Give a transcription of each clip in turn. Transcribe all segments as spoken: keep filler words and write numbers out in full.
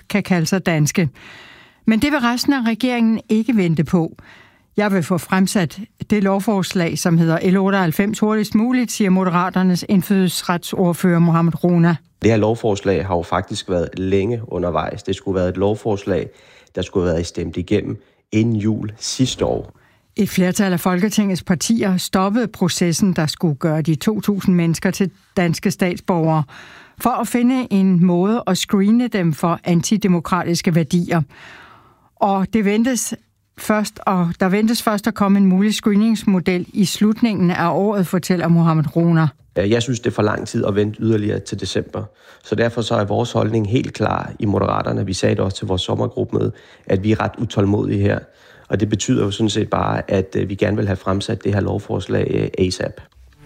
kan kalde sig danske. Men det vil resten af regeringen ikke vente på. Jeg vil få fremsat det lovforslag, som hedder L otteoghalvfems hurtigst muligt, siger Moderaternes indfødsretsordfører Mohamed Rona. Det her lovforslag har jo faktisk været længe undervejs. Det skulle have været et lovforslag, der skulle have været stemt igennem inden jul sidste år. Et flertal af Folketingets partier stoppede processen, der skulle gøre de to tusind mennesker til danske statsborgere, for at finde en måde at screene dem for antidemokratiske værdier. Og det ventes først, og der ventes først at komme en mulig screeningsmodel i slutningen af året, fortæller Mohamed Rona. Jeg synes, det er for lang tid at vente yderligere til december. Så derfor så er vores holdning helt klar i Moderaterne. Vi sagde det også til vores sommergruppemøde, at vi er ret utålmodige her. Og det betyder jo sådan set bare, at vi gerne vil have fremsat det her lovforslag ASAP.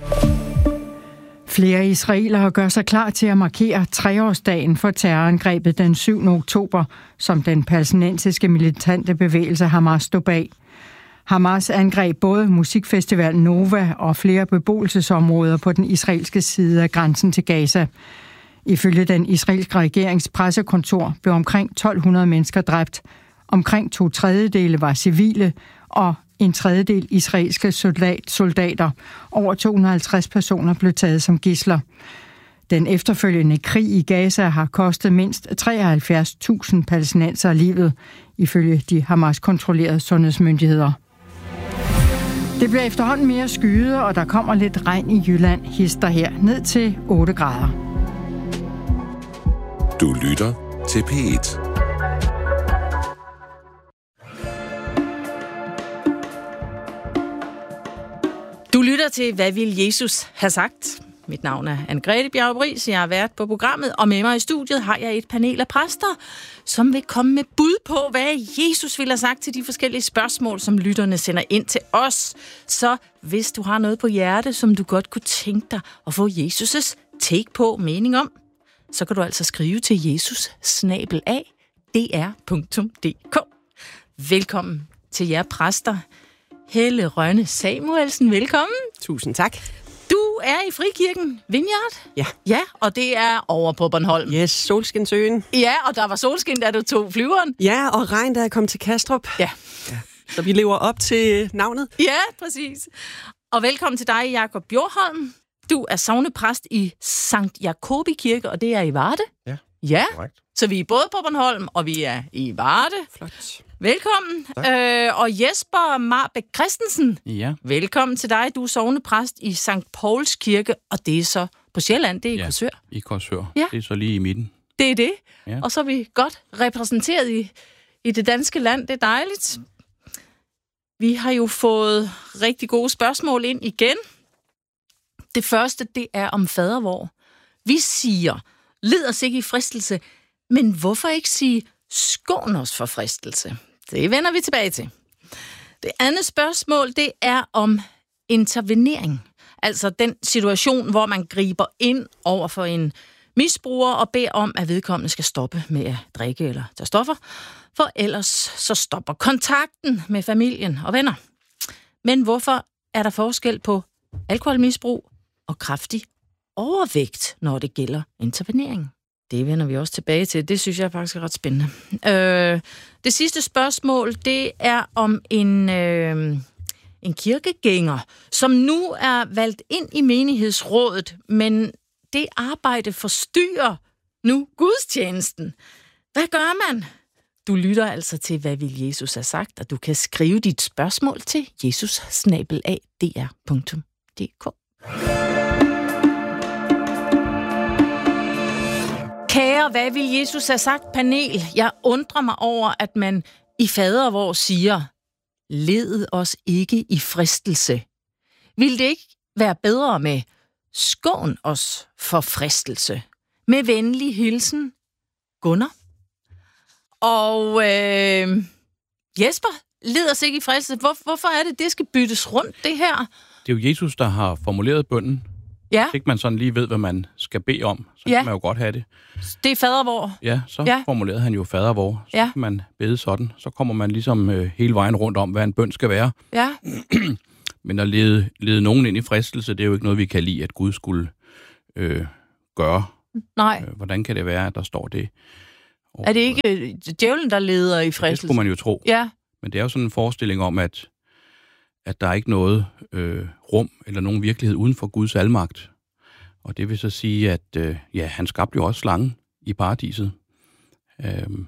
Flere israelere gør sig klar til at markere treårsdagen for terrorangrebet den syvende oktober, som den palæstinensiske militante bevægelse Hamas stod bag. Hamas angreb både musikfestivalen Nova og flere beboelsesområder på den israelske side af grænsen til Gaza. Ifølge den israelske regerings pressekontor blev omkring tolv hundrede mennesker dræbt. Omkring to tredjedele var civile, og en tredjedel israelske soldater. Over to hundrede og halvtreds personer blev taget som gidsler. Den efterfølgende krig i Gaza har kostet mindst treoghalvfjerds tusind palæstinensere livet, ifølge de Hamas-kontrollerede sundhedsmyndigheder. Det bliver efterhånden mere skyet, og der kommer lidt regn i Jylland, hister her ned til otte grader. Du lytter til P et. Du lytter til, hvad vil Jesus have sagt? Mit navn er Anne-Grethe Bjarup-Riis, jeg har været på programmet, og med mig i studiet har jeg et panel af præster, som vil komme med bud på, hvad Jesus vil have sagt til de forskellige spørgsmål, som lytterne sender ind til os. Så hvis du har noget på hjerte, som du godt kunne tænke dig at få Jesus' take på mening om, så kan du altså skrive til jesus snabel-a d r punktum d k. Velkommen til jer præster. Helle Rønne Samuelsen, velkommen. Tusind tak. Du er i Frikirken Vineyard. Ja. Ja, og det er over på Bornholm. Yes, Solskinsøen. Ja, og der var solskin, da du tog flyveren. Ja, og regn, da jeg kom til Kastrup. Ja. Ja. Så vi lever op til navnet. Ja, præcis. Og velkommen til dig, Jakob Bjørholm. Du er sognepræst i Sankt Jakobi Kirke, og det er i Varde. Ja, Ja, korrekt. så vi er både på Bornholm, og vi er i Varde. Flot. Velkommen. Øh, og Jesper Marbæk Christensen. Ja. Velkommen til dig. Du er sognepræst i Sankt Pauls Kirke, og det er så på Sjælland, det er i Ja. Korsør. I Korsør. Ja. Det er så lige i midten. Det er det. Ja. Og så er vi godt repræsenteret i, i det danske land. Det er dejligt. Vi har jo fået rigtig gode spørgsmål ind igen. Det første, det er om fadervor. Vi siger, led os ikke i fristelse, men hvorfor ikke sige, skån os for fristelse? Det vender vi tilbage til. Det andet spørgsmål, det er om intervenering. Altså den situation, hvor man griber ind over for en misbruger og beder om, at vedkommende skal stoppe med at drikke eller tage stoffer, for ellers så stopper kontakten med familien og venner. Men hvorfor er der forskel på alkoholmisbrug og kraftig overvægt, når det gælder intervenering? Det vender vi også tilbage til. Det synes jeg faktisk er ret spændende. Øh, det sidste spørgsmål, det er om en, øh, en kirkegænger, som nu er valgt ind i menighedsrådet, men det arbejde forstyrrer nu gudstjenesten. Hvad gør man? Du lytter altså til, hvad vil Jesus have sagt, og du kan skrive dit spørgsmål til jesus snabel-a d r punktum d k. Kære, hvad vil Jesus have sagt, panel? Jeg undrer mig over, at man i fadervor siger, led os ikke i fristelse. Vil det ikke være bedre med skån os for fristelse? Med venlig hilsen, Gunnar. Og øh, Jesper, led os ikke i fristelse. Hvor, hvorfor er det, det skal byttes rundt, det her? Det er jo Jesus, der har formuleret bønnen. Ja. Hvis ikke man sådan lige ved, hvad man skal bede om, så Ja. kan man jo godt have det. Det er fadervor. Ja, så Ja. ja. formulerede han jo fadervor. Så Ja. kan man bede sådan. Så kommer man ligesom øh, hele vejen rundt om, hvad en bøn skal være. Ja. Men at lede, lede nogen ind i fristelse, det er jo ikke noget, vi kan lide, at Gud skulle øh, gøre. Nej. Øh, hvordan kan det være, at der står det? Er det ikke øh, djævlen, der leder i Det fristelsen? skulle man jo tro. Ja. Men det er jo sådan en forestilling om, at, at der er ikke noget øh, rum eller nogen virkelighed uden for Guds almagt. Og det vil så sige, at øh, ja, han skabte jo også slangen i paradiset. Øhm,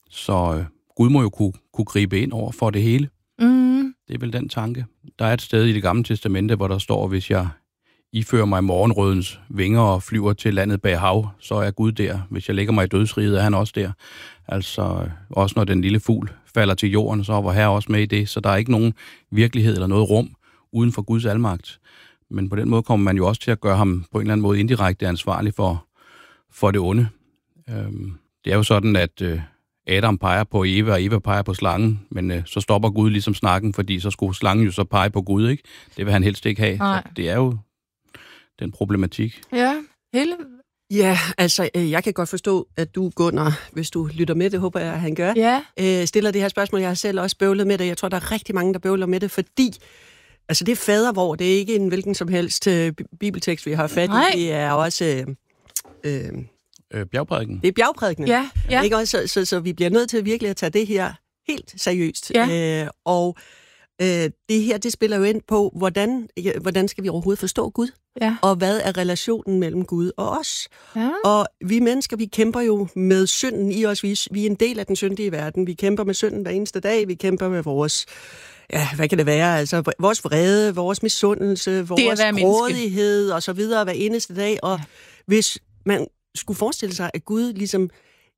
så øh, Gud må jo kunne, kunne gribe ind over for det hele. Mm. Det er vel den tanke. Der er et sted i Det Gamle Testamente, hvor der står, hvis jeg ifører mig morgenrødens vinger og flyver til landet bag hav, så er Gud der. Hvis jeg lægger mig i dødsriget, er han også der. Altså, også når den lille fugl falder til jorden, så var Herre også med i det. Så der er ikke nogen virkelighed eller noget rum uden for Guds almagt. Men på den måde kommer man jo også til at gøre ham på en eller anden måde indirekte ansvarlig for, for det onde. Øhm, det er jo sådan, at øh, Adam peger på Eva, og Eva peger på slangen, men øh, så stopper Gud ligesom snakken, fordi så skulle slangen jo så pege på Gud, ikke? Det vil han helst ikke have. Så det er jo den problematik. Ja, hele... Ja, altså, øh, jeg kan godt forstå, at du, Gunnar, hvis du lytter med, det håber jeg, at han gør, ja. øh, stiller det her spørgsmål. Jeg har selv også bøvlet med det. Jeg tror, der er rigtig mange, der bøvler med det, fordi altså, det er fadervor. Det er ikke en hvilken som helst øh, bibeltekst, vi har fat i. Det er også... Øh, øh, øh, bjergprædiken. Det er bjergprædikene. Ja, ja. Ikke også? Så, så, så vi bliver nødt til virkelig at tage det her helt seriøst. Ja. Øh, og øh, det her, det spiller jo ind på, hvordan, hvordan skal vi overhovedet forstå Gud? Ja. Og hvad er relationen mellem Gud og os? Ja. Og vi mennesker, vi kæmper jo med synden i os. Vi, vi er en del af den syndige verden. Vi kæmper med synden hver eneste dag. Vi kæmper med vores, ja, hvad kan det være? Altså, vores vrede, vores misundelse, vores grådighed og så videre hver eneste dag. Og ja. Hvis man skulle forestille sig, at Gud ligesom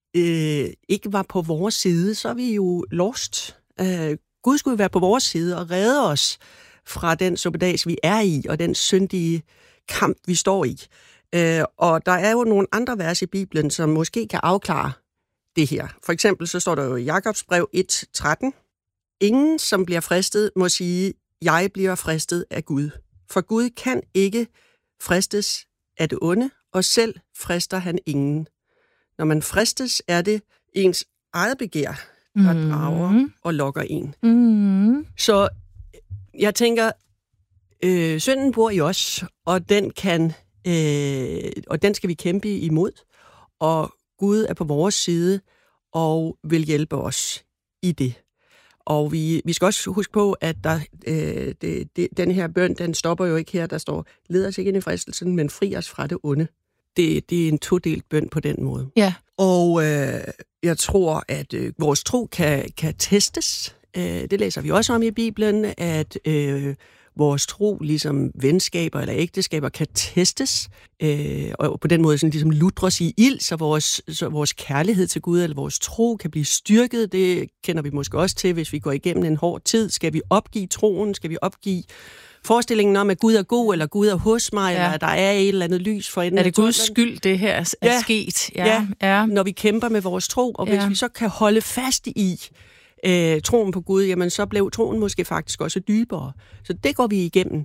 øh, ikke var på vores side, så er vi jo lost. Øh, Gud skulle være på vores side og redde os fra den suppedas, vi er i, og den syndige kamp, vi står i. Øh, og der er jo nogle andre vers i Bibelen, som måske kan afklare det her. For eksempel så står der jo i Jakobs brev et tretten. Ingen, som bliver fristet, må sige, jeg bliver fristet af Gud. For Gud kan ikke fristes af det onde, og selv frister han ingen. Når man fristes, er det ens eget begær, der mm. drager og lokker en. Mm. Så jeg tænker, øh, synden bor i os, og den kan, øh, og den skal vi kæmpe imod. Og Gud er på vores side og vil hjælpe os i det. Og vi, vi skal også huske på, at der, øh, det, det, den her bøn, den stopper jo ikke her. Der står, led os ikke ind i fristelsen, men fri os fra det onde. Det, det er en todelt bøn på den måde. Ja. Og øh, jeg tror, at øh, vores tro kan, kan testes. Øh, det læser vi også om i Bibelen, at øh, vores tro, ligesom venskaber eller ægteskaber, kan testes. Øh, og på den måde sådan, ligesom lutres i ild, så vores, så vores kærlighed til Gud eller vores tro kan blive styrket. Det kender vi måske også til, hvis vi går igennem en hård tid. Skal vi opgive troen? Skal vi opgive forestillingen om, at Gud er god, eller Gud er hos mig, ja. Eller at der er et eller andet lys for enden. Er det Guds skyld, det her er ja. sket? Ja. Ja. ja, når vi kæmper med vores tro, og ja. Hvis vi så kan holde fast i øh, troen på Gud, jamen så blev troen måske faktisk også dybere. Så det går vi igennem.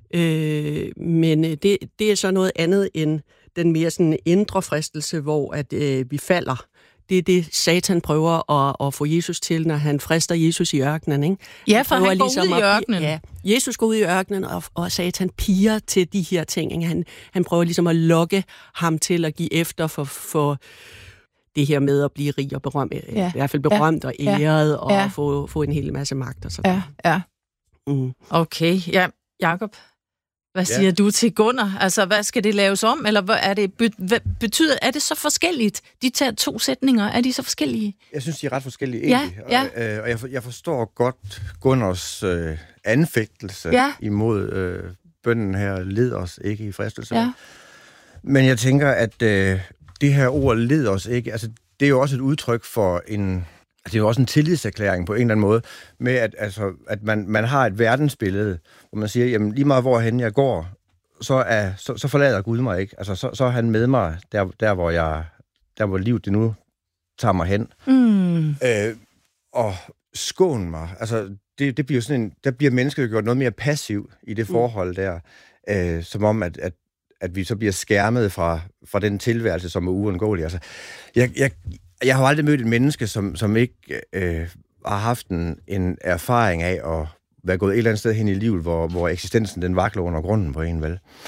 Øh, men det, det er så noget andet end den mere sådan indre fristelse, hvor at, øh, vi falder. Det er det, Satan prøver at, at få Jesus til, når han frister Jesus i ørkenen. Ikke? Ja, for han, han går ligesom ud i ørkenen. Ja, Jesus går ud i ørkenen, og, og Satan piger til de her ting. Ikke? Han, han prøver ligesom at lokke ham til at give efter for, for det her med at blive rig og berømt. Ja. I hvert fald berømt ja. Og æret, ja. Og ja. Få, få en hel masse magt. Og sådan. Ja, ja. Mm. Okay, ja, Jakob. Hvad siger ja. Du til Gunnar? Altså, hvad skal det laves om? Eller hvad er det, betyder, er det så forskelligt? De tager to sætninger, er de så forskellige? Jeg synes, de er ret forskellige egentlig. Ja, ja. Og, og jeg, for, jeg forstår godt Gunnars øh, anfægtelse ja. Imod øh, bønnen her, led os ikke i fristelse. Ja. Men jeg tænker, at øh, det her ord, led os ikke, altså, det er jo også et udtryk for en... Det er jo også en tillidserklæring på en eller anden måde, med at, altså, at man, man har et verdensbillede, hvor man siger, jamen lige meget hvorhen jeg går, så, er, så, så forlader Gud mig ikke. Altså, så, så er han med mig, der, der, hvor jeg, der hvor livet det nu tager mig hen. Mm. Øh, og skån mig. Altså, det, det bliver sådan en, der bliver mennesket gjort noget mere passiv i det forhold der, øh, som om, at, at, at vi så bliver skærmet fra, fra den tilværelse, som er uundgåelig. Altså, jeg... jeg Jeg har aldrig mødt et menneske, som, som ikke øh, har haft en, en erfaring af at være gået et eller andet sted hen i livet, hvor, hvor eksistensen den vakler under grunden på en, vel?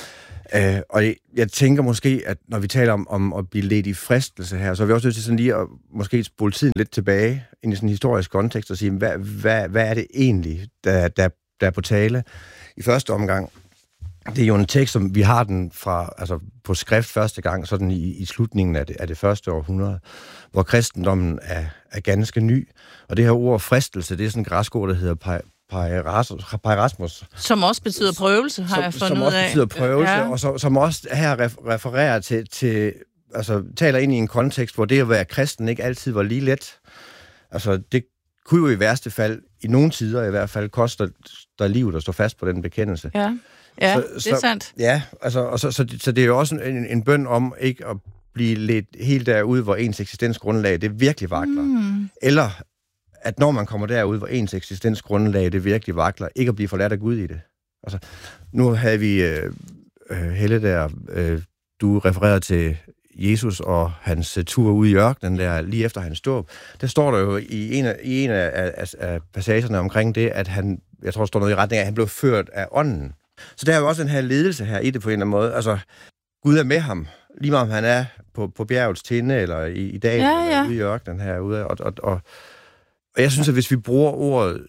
Øh, og jeg, jeg tænker måske, at når vi taler om, om at blive ledt i fristelse her, så er vi også nødt til sådan lige at måske spole tiden lidt tilbage ind i sådan en historisk kontekst og sige, hvad, hvad, hvad er det egentlig, der, der, der er på tale i første omgang? Det er jo en tekst, som vi har den fra, altså på skrift første gang, sådan i, i slutningen af det, af det første århundrede, hvor kristendommen er, er ganske ny. Og det her ord fristelse, det er sådan en græsk ord, der hedder pairasmos. Som også betyder prøvelse, har som, jeg fundet ud af. Som også af. betyder prøvelse, ja. og så, som også her refererer til, til, altså taler ind i en kontekst, hvor det at være kristen ikke altid var lige let. Altså det kunne jo i værste fald, i nogle tider i hvert fald, koste dig livet at stå fast på den bekendelse. Ja. Ja, så, det er så, sandt. Ja, altså, og så, så, så det er jo også en, en bøn om ikke at blive ledt helt derud, hvor ens eksistensgrundlag det virkelig vakler. Mm. Eller at når man kommer derud, hvor ens eksistensgrundlag det virkelig vakler, ikke at blive forladt af Gud i det. Altså, nu havde vi øh, øh, Helle der, øh, du refererede til Jesus og hans tur ud i ørkenen der, lige efter hans dåb. Der står der jo i en af, i en af, af, af passagerne omkring det, at han, jeg tror, der står noget i retning af, at han blev ført af ånden. Så der er jo også den her ledelse her i det på en eller anden måde. Altså, Gud er med ham, lige meget om han er på, på bjergets tinde, eller i, i dag, ja, ja. eller ude i ørkenen herude. Og, og, og, og jeg synes, at hvis vi bruger ordet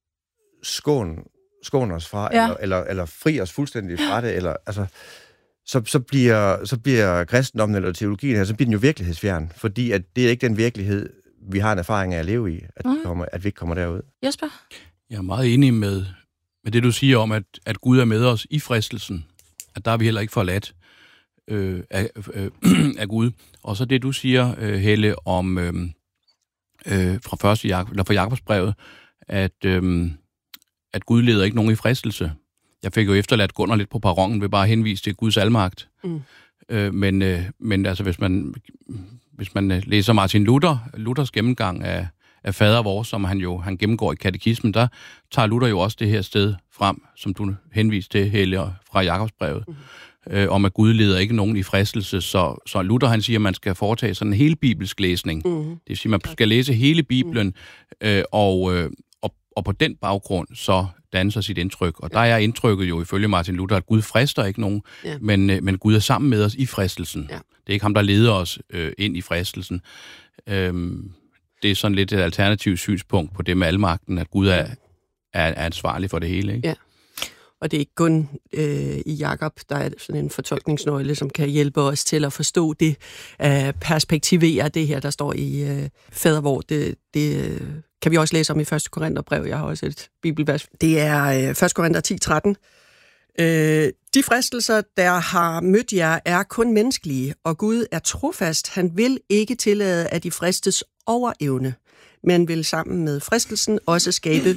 skån, skån os fra, ja. eller, eller, eller fri os fuldstændig fra det, eller, altså, så, så, bliver, så bliver kristendommen eller teologien her, så bliver den jo virkelighedsfjern, fordi at det er ikke den virkelighed, vi har en erfaring af at leve i, at, mm. vi, kommer, at vi ikke kommer derud. Jesper? Jeg er meget enig med Men det, du siger om, at, at Gud er med os i fristelsen, at der er vi heller ikke forladt øh, af, øh, af Gud. Og så det, du siger, øh, Helle, om øh, øh, fra, første Jak- eller fra Jakobsbrevet, at, øh, at Gud leder ikke nogen i fristelse. Jeg fik jo efterladt Gunnar lidt på perronen ved bare at henvise til Guds almagt. Mm. Øh, men, øh, men altså, hvis man, hvis man læser Martin Luther, Luthers gennemgang af af fader vores, som han jo han gennemgår i katekismen, der tager Luther jo også det her sted frem, som du henviste til, Helle, fra Jakobsbrevet, mm-hmm. øh, om at Gud leder ikke nogen i fristelse. Så, så Luther, han siger, at man skal foretage sådan en hele bibelsk læsning. Mm-hmm. Det vil sige, at man skal læse hele Bibelen, øh, og, øh, og, og på den baggrund så danne sig sit indtryk. Og der er indtrykket jo ifølge Martin Luther, at Gud frister ikke nogen, ja. men, øh, men Gud er sammen med os i fristelsen. Ja. Det er ikke ham, der leder os øh, ind i fristelsen. Øh, Det er sådan lidt et alternativt synspunkt på det med almagten, at Gud er, er, er ansvarlig for det hele, ikke? Ja, og det er ikke kun øh, i Jakob, der er sådan en fortolkningsnøgle, som kan hjælpe os til at forstå det, øh, perspektivere det her, der står i øh, fader vor. Det, det øh, kan vi også læse om i første Korintherbrev. Jeg har også et bibelvers. Det er øh, første Korinther ti tretten. Øh, de fristelser, der har mødt jer, er kun menneskelige, og Gud er trofast. Han vil ikke tillade, at de fristes over evne, men vil sammen med fristelsen også skabe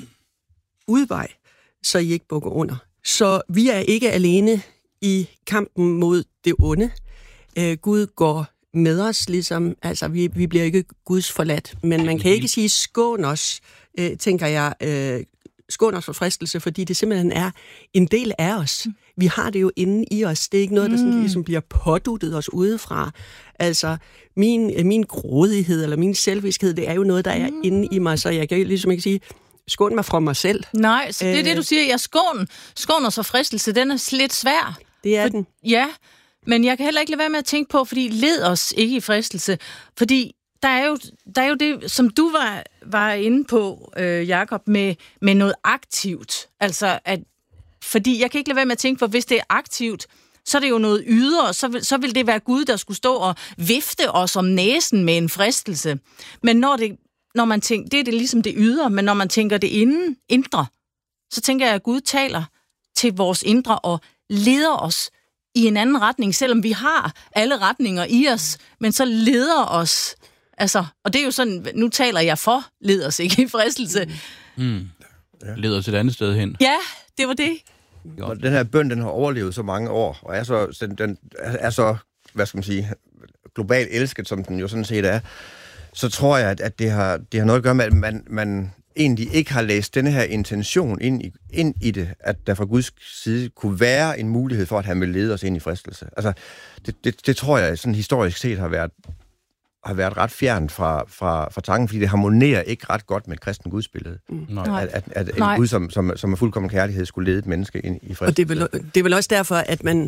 udvej, så I ikke bukker under. Så vi er ikke alene i kampen mod det onde. Øh, Gud går med os, ligesom, altså vi, vi bliver ikke Guds forladt, men man kan ikke sige skån os, øh, tænker jeg, øh, skån os for fristelse, fordi det simpelthen er en del af os. Vi har det jo inde i os. Det er ikke noget, der sådan ligesom bliver påduttet os udefra. Altså, min, min grådighed eller min selviskhed, det er jo noget, der er mm. inde i mig, så jeg kan ligesom ikke sige, skån mig fra mig selv. Nej, så det er det, du siger. Jeg skån, skån os for fristelse, den er lidt svær. Det er for, den. Ja, men jeg kan heller ikke lade være med at tænke på, fordi led os ikke i fristelse, fordi der er jo, der er jo det, som du var, var inde på, øh, Jakob, med, med noget aktivt. Altså, at, fordi jeg kan ikke lade være med at tænke på, hvis det er aktivt, så er det jo noget ydre, så vil, så vil det være Gud, der skulle stå og vifte os om næsen med en fristelse. Men når, det, når man tænker, det er det ligesom det ydre, men når man tænker det inden, indre, så tænker jeg, at Gud taler til vores indre og leder os i en anden retning, selvom vi har alle retninger i os, men så leder os. Altså, og det er jo sådan, nu taler jeg for, leder os ikke i fristelse. Mm. Ja. Leder os et andet sted hen. Ja, det var det. Og den her bøn, den har overlevet så mange år, og er så, den er så, hvad skal man sige, globalt elsket, som den jo sådan set er, så tror jeg, at det har, det har noget at gøre med, at man, man egentlig ikke har læst denne her intention ind i, ind i det, at der fra Guds side kunne være en mulighed for, at han vil lede os ind i fristelse. Altså, det, det, det tror jeg sådan historisk set har været, har været ret fjernt fra, fra, fra tanken, fordi det harmonerer ikke ret godt med et kristen gudsbillede. Mm. At, at, at en Gud, som, som, som er fuldkommen kærlighed, skulle lede et menneske ind i fristelse. Og det er vel, det er vel også derfor, at man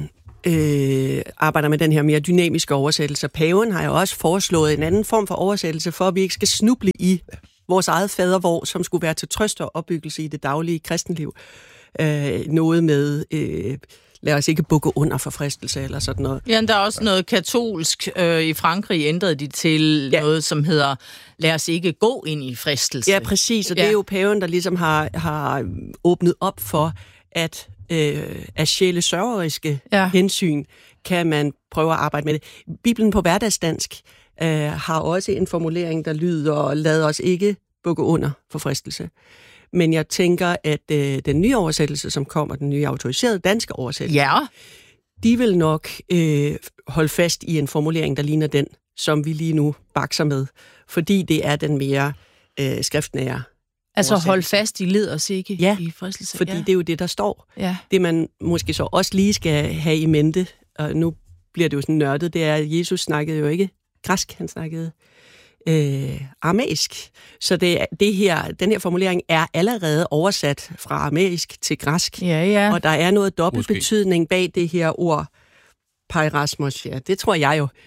øh, arbejder med den her mere dynamiske oversættelse. Paven har jo også foreslået en anden form for oversættelse, for at vi ikke skal snuble i vores eget fadervor, som skulle være til trøst og opbyggelse i det daglige kristenliv. Øh, noget med... Øh, lad os ikke bukke under for fristelse eller sådan noget. Ja, der er også noget katolsk. Øh, I Frankrig ændrede de til ja. noget, som hedder, lad os ikke gå ind i fristelse. Ja, præcis. Og ja. det er jo paven, der ligesom har, har åbnet op for, at øh, af sjælesørgeriske ja. hensyn kan man prøve at arbejde med det. Bibelen på hverdagsdansk øh, har også en formulering, der lyder, lad os ikke bukke under for fristelse. Men jeg tænker, at øh, den nye oversættelse, som kommer, den nye autoriserede danske oversættelse, ja. de vil nok øh, holde fast i en formulering, der ligner den, som vi lige nu bakser med. Fordi det er den mere øh, skriftnære. Altså hold fast i led os ikke ja, i fristelse. fordi ja. det er jo det, der står. Ja. Det, man måske så også lige skal have i mente, og nu bliver det jo sådan nørdet, det er, at Jesus snakkede jo ikke græsk, han snakkede Øh, aramæisk. Så det, det her, den her formulering er allerede oversat fra aramæisk til græsk. Ja, ja. Og der er noget dobbelt betydning bag det her ord pairasmos. Ja, det tror jeg jo.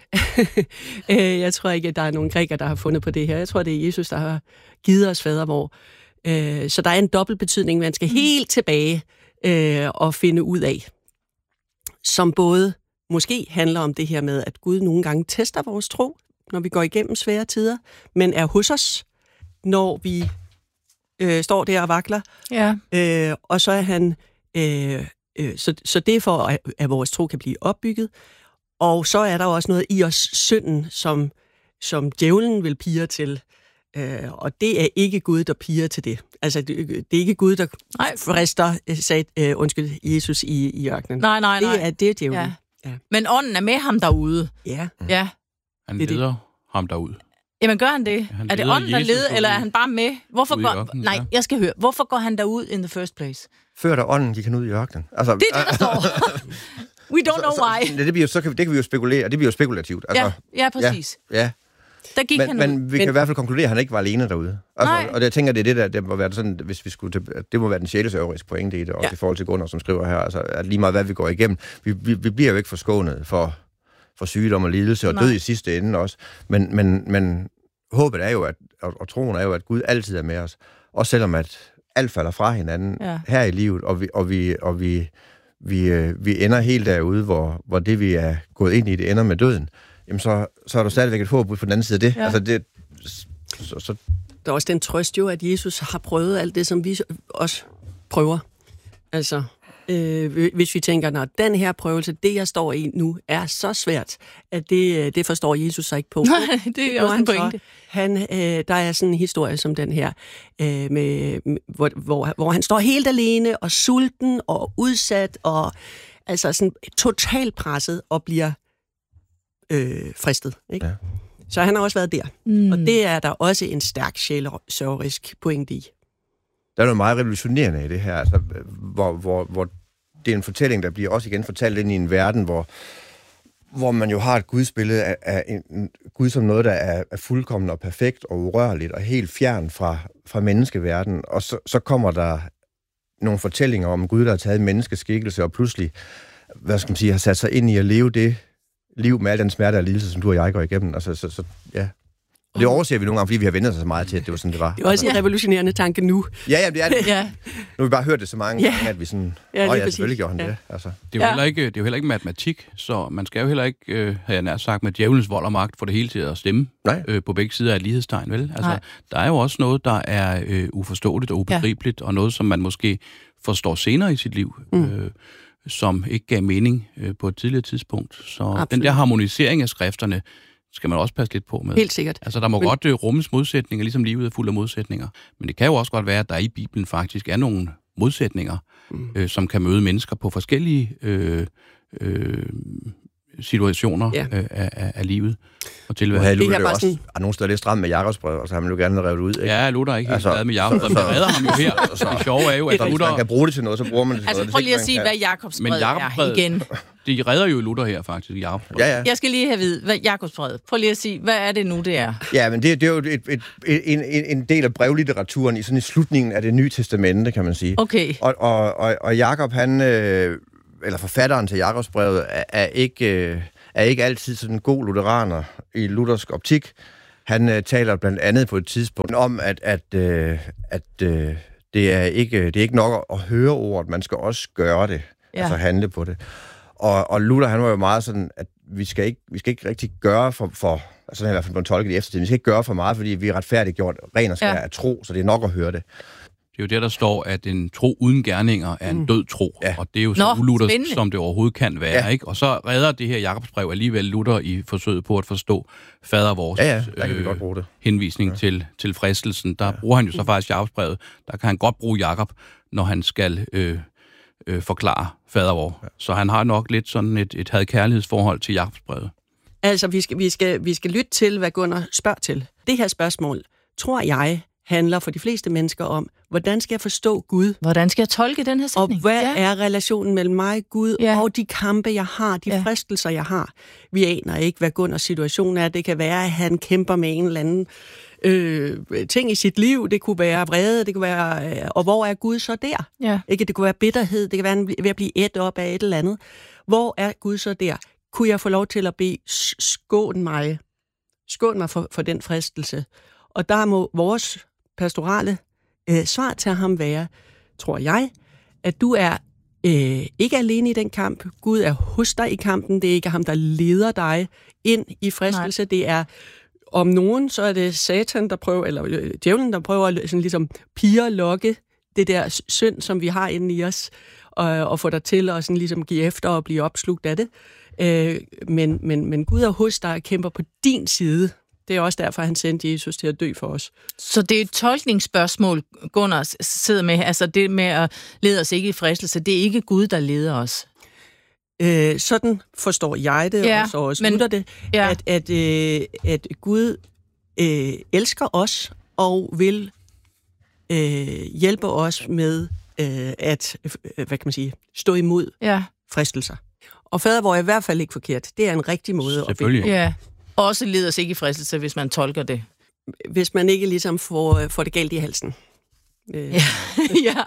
Jeg tror ikke, at der er nogen grækere, der har fundet på det her. Jeg tror, det er Jesus, der har givet os fadervor. Øh, så der er en dobbelt betydning, man skal helt tilbage øh, og finde ud af. Som både måske handler om det her med, at Gud nogle gange tester vores tro, når vi går igennem svære tider, men er hos os, når vi øh, står der og vakler. Ja. Øh, og så er han... Øh, øh, så, så det er for, at, at vores tro kan blive opbygget. Og så er der også noget i os synden, som, som djævlen vil pire til. Øh, og det er ikke Gud, der pirer til det. Altså, det, det er ikke Gud, der nej. frister sat, øh, undskyld, Jesus i, i ørkenen. Nej, nej, nej. Det er, det er djævlen. Ja. Ja. Men ånden er med ham derude. Ja. Ja. Han leder det. ham derud. Jamen gør han det? Ja, han er det ånden, der leder, eller er han bare med? Hvorfor går... Ørkenen, nej, ja. jeg skal høre. Hvorfor går han derud in the first place? Før der ånden gik han ud i ørkenen. Altså, det er det, der står. We don't know why. Så, så, det, bliver, så kan, det kan vi jo spekulere, og det bliver jo spekulativt. Altså, ja, ja, præcis. Ja, ja. Der gik men, han men ud. vi kan men... i hvert fald konkludere, at han ikke var alene derude. Altså, og jeg tænker, det er det, der det må være sådan, hvis vi skulle, det må være den sjælesørgeriske pointe i det, også ja. i forhold til Gunnar, som skriver her, altså, at lige meget hvad vi går igennem, vi, vi, vi bliver jo ikke forskånet for, for sygdom og lidelse og Nej. død i sidste ende også. Men, men, men håbet er jo, at, og, og troen er jo, at Gud altid er med os. Også selvom at alt falder fra hinanden ja. her i livet, og vi, og vi, og vi, vi, øh, vi ender helt derude, hvor, hvor det, vi er gået ind i, det ender med døden. Jamen, så, så er der stadigvæk et håb på den anden side af det. Ja. Altså, det så, så... Der er også den trøst jo, at Jesus har prøvet alt det, som vi også prøver. Altså, øh, hvis vi tænker, når den her prøvelse, det jeg står i nu, er så svært, at det, det forstår Jesus sig ikke på. Nej, det er også en pointe. Han, øh, der er sådan en historie som den her, øh, med, hvor, hvor, hvor han står helt alene og sulten og udsat og altså sådan totalt presset og bliver Øh, fristet, ikke? Ja. Så han har også været der. Mm. Og det er der også en stærk sjælesørgerisk pointe i. Der er noget meget revolutionerende i det her, altså, hvor, hvor, hvor det er en fortælling, der bliver også igen fortalt ind i en verden, hvor, hvor man jo har et gudsbillede af, af en Gud som noget, der er, er fuldkommen og perfekt og urørligt og helt fjern fra, fra menneskeverdenen. Og så, så kommer der nogle fortællinger om Gud, der har taget menneskeskikkelse og pludselig, hvad skal man sige, har sat sig ind i at leve det liv med al den smerte og lidelse, som du og jeg går igennem. Altså, så, så, ja. Og det overser vi nogle gange, fordi vi har vendt os så meget til, at det var sådan, det var. Det er også en revolutionerende tanke nu. Ja, ja, det er det. Ja. Nu har vi bare hørt det så mange ja. gange, at vi sådan... Ja, åh ja, selvfølgelig gjorde han ja. det. Altså. Det er jo ja. heller ikke, det er jo heller ikke matematik, så man skal jo heller ikke, øh, har jeg nær sagt, med djævelens vold og magt, for det hele til at stemme øh, på begge sider af et lighedstegn, vel? Altså, Nej. der er jo også noget, der er øh, uforståeligt og ubegribeligt, ja. og noget, som man måske forstår senere i sit liv. Mm. Øh, som ikke gav mening øh, på et tidligere tidspunkt. Så Absolut. Den der harmonisering af skrifterne skal man også passe lidt på med. Helt sikkert. Altså, der må men... godt øh, rummes modsætninger, ligesom livet er fuld af modsætninger. Men det kan jo også godt være, at der i Bibelen faktisk er nogle modsætninger, mm. øh, som kan møde mennesker på forskellige øh, øh, situationer ja. øh, af, af livet og tilværelsen. Det er også sådan... er nogle steder lidt stramt med Jakobsbrevet, og så har man jo gerne revet ud. Ikke? Ja, Luther er ikke altså, helt glad med Jakobsbrevet. Man redder ham jo her. Så, det sjove er jo, at Luther... Man kan bruge det til noget, så bruger man det til altså, noget. Prøv lige at sige, hvad Jakobsbrevet er igen. De redder jo Luther her faktisk i Jakobsbrevet. Ja, ja. Jeg skal lige have vidt, hvad Jakobsbrevet. Prøv lige at sige, hvad er det nu, det er? Ja, men det, det er jo et, et, et, en, en del af brevlitteraturen i sådan i slutningen af det nye testamente, kan man sige. Okay. Og, og, og, og Jakob, han... Øh, eller forfatteren til Jakobsbrevet, er, er, ikke, er ikke altid sådan en god lutheraner i luthersk optik. Han øh, taler blandt andet på et tidspunkt om, at, at, øh, at øh, det, er ikke, det er ikke nok at høre ordet, man skal også gøre det, ja. altså handle på det. Og, og Luther, han var jo meget sådan, at vi skal ikke, vi skal ikke rigtig gøre for, for altså i hvert fald på en tolket i eftertiden, vi skal ikke gøre for meget, fordi vi er retfærdiggjort ren og skær ja. af tro, så det er nok at høre det. Det er jo det, der står, at en tro uden gerninger er en død tro, ja. og det er jo så Nå, uluthersk, spændende. som det overhovedet kan være. Ja. Ikke? Og så redder det her Jakobsbrev alligevel Luther i forsøget på at forstå fader vores ja, ja. Der kan vi godt bruge det. henvisning ja. til, til fristelsen. Der ja. bruger han jo så faktisk Jakobsbrevet. Der kan han godt bruge Jakob, når han skal øh, øh, forklare fader vor. Ja. Så han har nok lidt sådan et, et had-kærlighedsforhold til Jakobsbrevet. Altså, vi skal, vi, skal, vi skal lytte til, hvad Gunnar spørger til. Det her spørgsmål, tror jeg, handler for de fleste mennesker om, hvordan skal jeg forstå Gud? Hvordan skal jeg tolke den her sætning? Og hvad ja. er relationen mellem mig, Gud, ja. og de kampe, jeg har, de ja. fristelser, jeg har? Vi aner ikke, hvad Gunnars situation er. Det kan være, at han kæmper med en eller anden øh, ting i sit liv. Det kunne være vrede, det kunne være... Øh, og hvor er Gud så der? Ja. Ikke? Det kunne være bitterhed, det kan være ved at blive ædt op af et eller andet. Hvor er Gud så der? Kunne jeg få lov til at bede, skån mig, skån mig for, for den fristelse? Og der må vores pastorale øh, svar til ham være, tror jeg, at du er øh, ikke alene i den kamp. Gud er hos dig i kampen. Det er ikke ham, der leder dig ind i fristelse. Nej. Det er om nogen, så er det Satan, der prøver, eller øh, djævlen, der prøver at sådan ligesom pire lokke det der synd, som vi har inde i os, og, og få dig til at sådan ligesom give efter og blive opslugt af det. Øh, men, men, men Gud er hos dig og kæmper på din side. Det er også derfor, han sendte Jesus til at dø for os. Så det er et tolkningsspørgsmål, Gunnar sidder med. Altså det med at lede os ikke i fristelse, det er ikke Gud, der leder os. Øh, sådan forstår jeg det, ja, og så også men, lytter det, ja. at, at, øh, at Gud øh, elsker os og vil øh, hjælpe os med øh, at øh, hvad kan man sige, stå imod ja. fristelser. Og fader, hvor er i hvert fald ikke forkert. Det er en rigtig måde at bede. Ja. Også leder os ikke i fristelse, hvis man tolker det. Hvis man ikke ligesom får, får det galt i halsen. Øh. Ja. ja.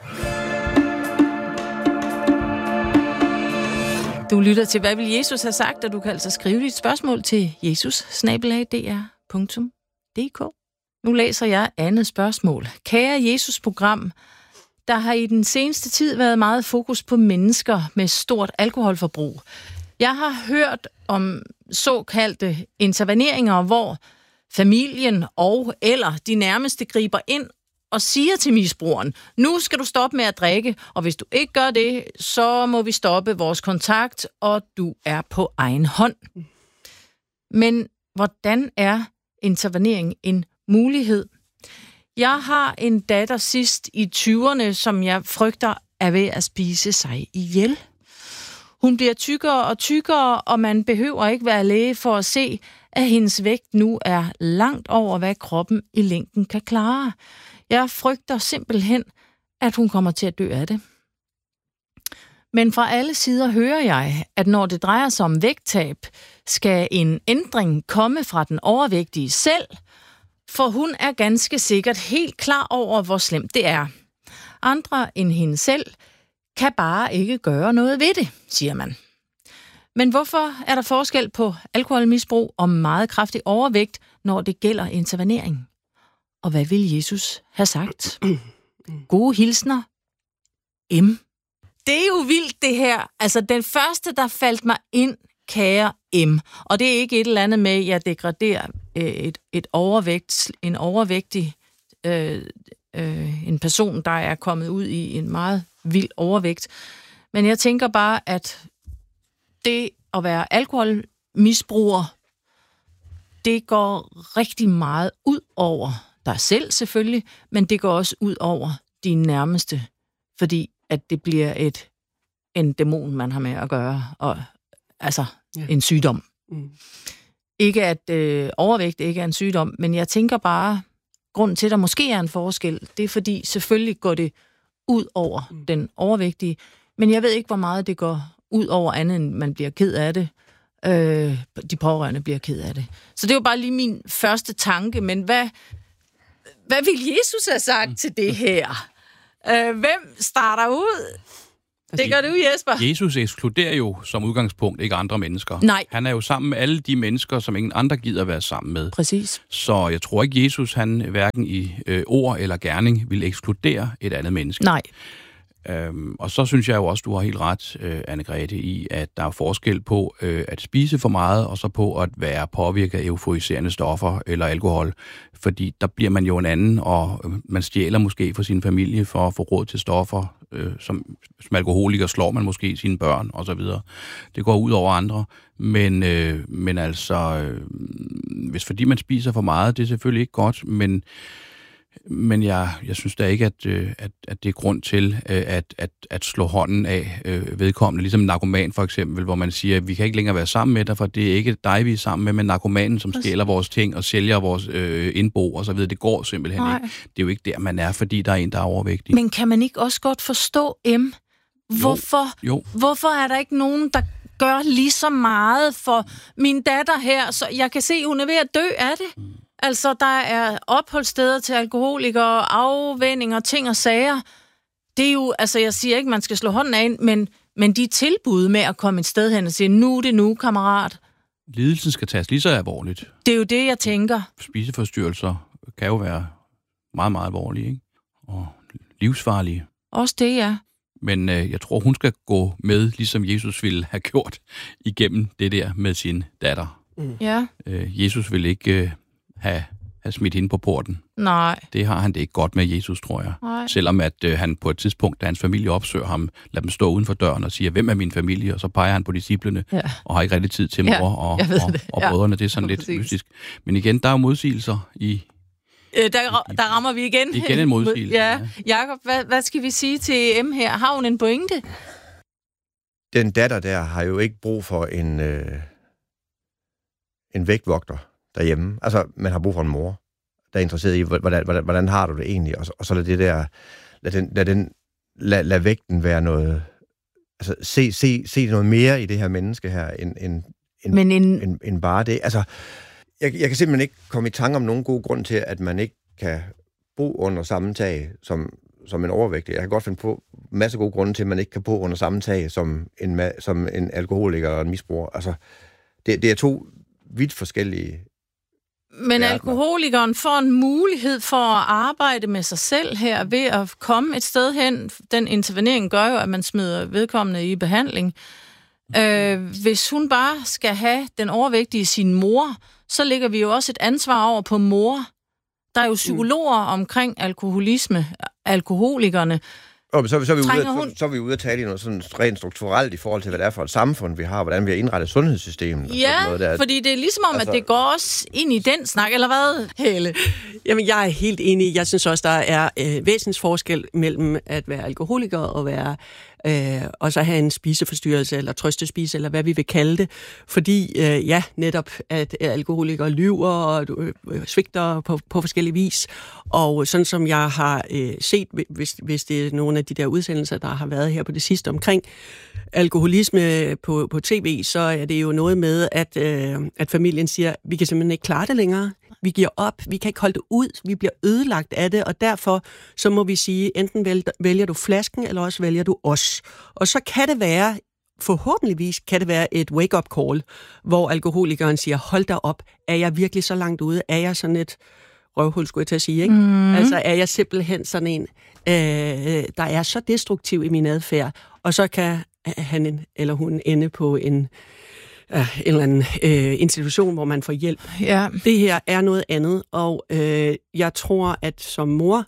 Du lytter til, hvad vil Jesus have sagt, og du kan altså skrive dit spørgsmål til jesus snabel-a d r punktum d k. Nu læser jeg andet spørgsmål. Kære Jesus-program, der har i den seneste tid været meget fokus på mennesker med stort alkoholforbrug. Jeg har hørt om såkaldte interveneringer, hvor familien og eller de nærmeste griber ind og siger til misbrugeren, nu skal du stoppe med at drikke, og hvis du ikke gør det, så må vi stoppe vores kontakt, og du er på egen hånd. Men hvordan er intervenering en mulighed? Jeg har en datter sidst i tyverne, som jeg frygter er ved at spise sig ihjel. Hun bliver tykkere og tykkere, og man behøver ikke være læge for at se, at hendes vægt nu er langt over, hvad kroppen i længden kan klare. Jeg frygter simpelthen, at hun kommer til at dø af det. Men fra alle sider hører jeg, at når det drejer sig om vægttab, skal en ændring komme fra den overvægtige selv, for hun er ganske sikkert helt klar over, hvor slemt det er. Andre end hende selv kan bare ikke gøre noget ved det, siger man. Men hvorfor er der forskel på alkoholmisbrug og meget kraftig overvægt, når det gælder intervenering? Og hvad vil Jesus have sagt? Gode hilsner. M. Det er jo vildt, det her. Altså, den første, der faldt mig ind, kære M. Og det er ikke et eller andet med, at jeg degraderer et, et overvægt, en overvægtig øh, øh, en person, der er kommet ud i en meget vild overvægt. Men jeg tænker bare, at det at være alkoholmisbruger, det går rigtig meget ud over dig selv selvfølgelig, men det går også ud over dine nærmeste, fordi at det bliver et en dæmon, man har med at gøre, og altså ja. en sygdom. Mm. Ikke at øh, overvægt ikke er en sygdom, men jeg tænker bare, grunden til, at der måske er en forskel, det er fordi, selvfølgelig går det ud over mm. den overvægtige, men jeg ved ikke, hvor meget det går ud over andet, end man bliver ked af det. Øh, de pårørende bliver ked af det. Så det var bare lige min første tanke, men hvad, hvad vil Jesus have sagt til det her? Øh, hvem starter ud? Det gør du, Jesper. Jesus ekskluderer jo som udgangspunkt ikke andre mennesker. Nej. Han er jo sammen med alle de mennesker, som ingen andre gider være sammen med. Præcis. Så jeg tror ikke, Jesus han hverken i øh, ord eller gerning vil ekskludere et andet menneske. Nej. Øhm, og så synes jeg jo også, du har helt ret, øh, Anne-Grethe, i, at der er forskel på øh, at spise for meget, og så på at være påvirket af euforiserende stoffer eller alkohol. Fordi der bliver man jo en anden, og øh, man stjæler måske fra sin familie for at få råd til stoffer. Øh, som, som alkoholiker slår man måske sine børn, og så videre. Det går ud over andre. Men, øh, men altså, øh, hvis fordi man spiser for meget, det er selvfølgelig ikke godt, men Men jeg, jeg synes da ikke, at, at, at det er grund til at, at, at slå hånden af øh, vedkommende. Ligesom en narkoman for eksempel, hvor man siger, at vi kan ikke længere være sammen med dig, for det er ikke dig, vi er sammen med, men narkomanen, som stjæler vores ting og sælger vores øh, indbo og så videre. Det går simpelthen Nej. ikke. Det er jo ikke der, man er, fordi der er en, der er overvægtig. Men kan man ikke også godt forstå, M? Hvorfor, jo. Jo. hvorfor er der ikke nogen, der gør lige så meget for min datter her? Så jeg kan se, hun er ved at dø af det. Mm. Altså, der er opholdssteder til alkoholikere, afvændinger, ting og sager. Det er jo, altså jeg siger ikke, man skal slå hånden af, men, men de tilbud med at komme et sted hen og sige, nu er det nu, kammerat. Lidelsen skal tages lige så alvorligt. Det er jo det, jeg tænker. Spiseforstyrrelser kan jo være meget, meget alvorlige, ikke? Og livsfarlige. Også det, ja. Men øh, jeg tror, hun skal gå med, ligesom Jesus ville have gjort, igennem det der med sin datter. Mm. Ja. Øh, Jesus ville ikke øh, have, have smidt hende på porten. Nej. Det har han det ikke godt med, Jesus, tror jeg. Nej. Selvom at øh, han på et tidspunkt, da hans familie opsøger ham, lader dem stå uden for døren og siger, hvem er min familie? Og så peger han på disciplene, ja. og har ikke rigtig tid til mor ja, og, og, og ja. brødrene. Det er sådan lidt mystisk. Men igen, der er jo modsigelser i... Øh, der, der rammer vi igen. Igen en modsigelse. Ja. Jakob, hvad, hvad skal vi sige til M her? Har hun en pointe? Den datter der har jo ikke brug for en, øh, en vægtvogter derhjemme. Altså, man har brug for en mor, der er interesseret i, hvordan, hvordan, hvordan har du det egentlig? Og så, og så lad det der, lad den, lad, den, lad, lad vægten være noget, altså se, se, se noget mere i det her menneske her, end, end, end, Men en... end, end bare det. Altså, jeg, jeg kan simpelthen ikke komme i tanke om nogen god grund til, at man ikke kan bo under samme tag som, som en overvægtig. Jeg kan godt finde på masser af gode grunde til, at man ikke kan bo under samme tag som en, som en alkoholiker og en misbruger. Altså, det, det er to vidt forskellige. Men alkoholikeren får en mulighed for at arbejde med sig selv her ved at komme et sted hen. Den intervenering gør jo, at man smider vedkommende i behandling. Øh, hvis hun bare skal have den overvægtige sin mor, så lægger vi jo også et ansvar over på mor. Der er jo psykologer omkring alkoholisme, alkoholikerne. Og så, så, er vi ude, så, så er vi ude at tale i noget sådan rent strukturelt i forhold til, hvad det er for et samfund, vi har, hvordan vi har indrettet sundhedssystemet. Ja, og noget der. Fordi det er ligesom om, altså, at det går også ind i den snak, eller hvad, Helle? Jamen, jeg er helt enig. Jeg synes også, der er øh, væsensforskel mellem at være alkoholiker og være øh, og så have en spiseforstyrrelse, eller trøstespise, eller hvad vi vil kalde det. Fordi, øh, ja, netop, at alkoholikere lyver og øh, svigter på, på forskellige vis. Og sådan som jeg har øh, set, hvis, hvis det er nogle af de der udsendelser, der har været her på det sidste omkring alkoholisme på, på tv, så er det jo noget med, at, øh, at familien siger, vi kan simpelthen ikke klare det længere. Vi giver op, vi kan ikke holde det ud, vi bliver ødelagt af det, og derfor så må vi sige, enten vælger du flasken, eller også vælger du os. Og så kan det være, forhåbentligvis kan det være et wake-up call, hvor alkoholikeren siger, hold da op, er jeg virkelig så langt ude? Er jeg sådan et røvhul, skulle jeg til at sige, ikke? Mm. Altså er jeg simpelthen sådan en, øh, der er så destruktiv i min adfærd, og så kan han eller hun ende på en en eller anden øh, institution, hvor man får hjælp. Ja. Det her er noget andet, og øh, jeg tror, at som mor,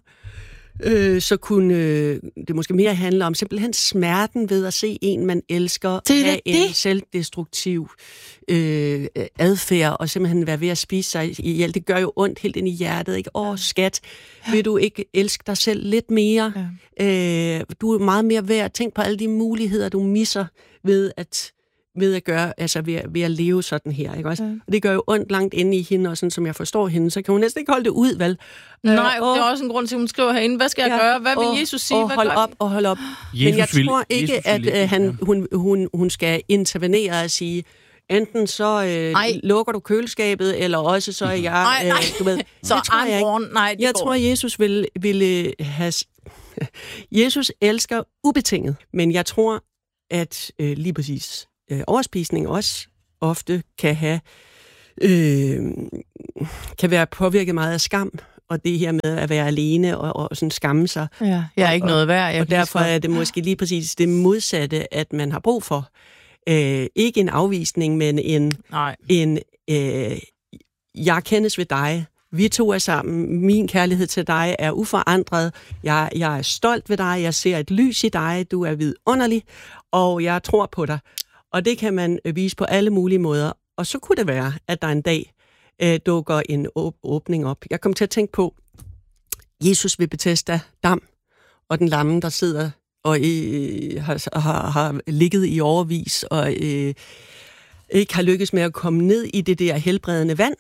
øh, så kunne øh, det måske mere handle om simpelthen smerten ved at se en, man elsker, det have det. en selvdestruktiv øh, adfærd, og simpelthen være ved at spise sig ihjel. Det gør jo ondt helt ind i hjertet, ikke? Åh, skat, vil du ikke elske dig selv lidt mere? Ja. Øh, du er meget mere værd. Tænk på alle de muligheder, du misser ved at ved at gøre, altså ved, ved at leve sådan her, ikke også? Ja. Og det gør jo ondt langt inde i hende, og sådan som jeg forstår hende, så kan hun næsten ikke holde det ud, vel? Nej, øh, og, det er også en grund til, at hun skriver herinde, hvad skal jeg ja, gøre? Hvad vil og, Jesus sige? Og hold op, og hold op. Jesus Men jeg vil, tror ikke, Jesus at vil, uh, han, hun, hun, hun skal intervenere og sige, enten så øh, lukker du køleskabet, eller også så er jeg... Nej, nej. Øh, du ved, så det tror jeg ikke. Nej, det jeg går. tror, Jesus ville, ville have... Jesus elsker ubetinget, men jeg tror, at øh, lige præcis øh, overspisning også ofte kan have øh, kan være påvirket meget af skam, og det her med at være alene og, og sådan skamme sig. Ja, jeg er ikke og, noget værd. Jeg og derfor er det måske lige præcis det modsatte, at man har brug for. Øh, ikke en afvisning, men en, Nej. en øh, jeg kendes ved dig. Vi to er sammen. Min kærlighed til dig er uforandret. Jeg, jeg er stolt ved dig. Jeg ser et lys i dig. Du er vidunderlig, og jeg tror på dig. Og det kan man vise på alle mulige måder. Og så kunne det være, at der en dag øh, dukker en åb- åbning op. Jeg kom til at tænke på Jesus ved Bethesda Dam, og den lamme, der sidder og øh, har, har, har ligget i overvis, og øh, ikke har lykkes med at komme ned i det der helbredende vand.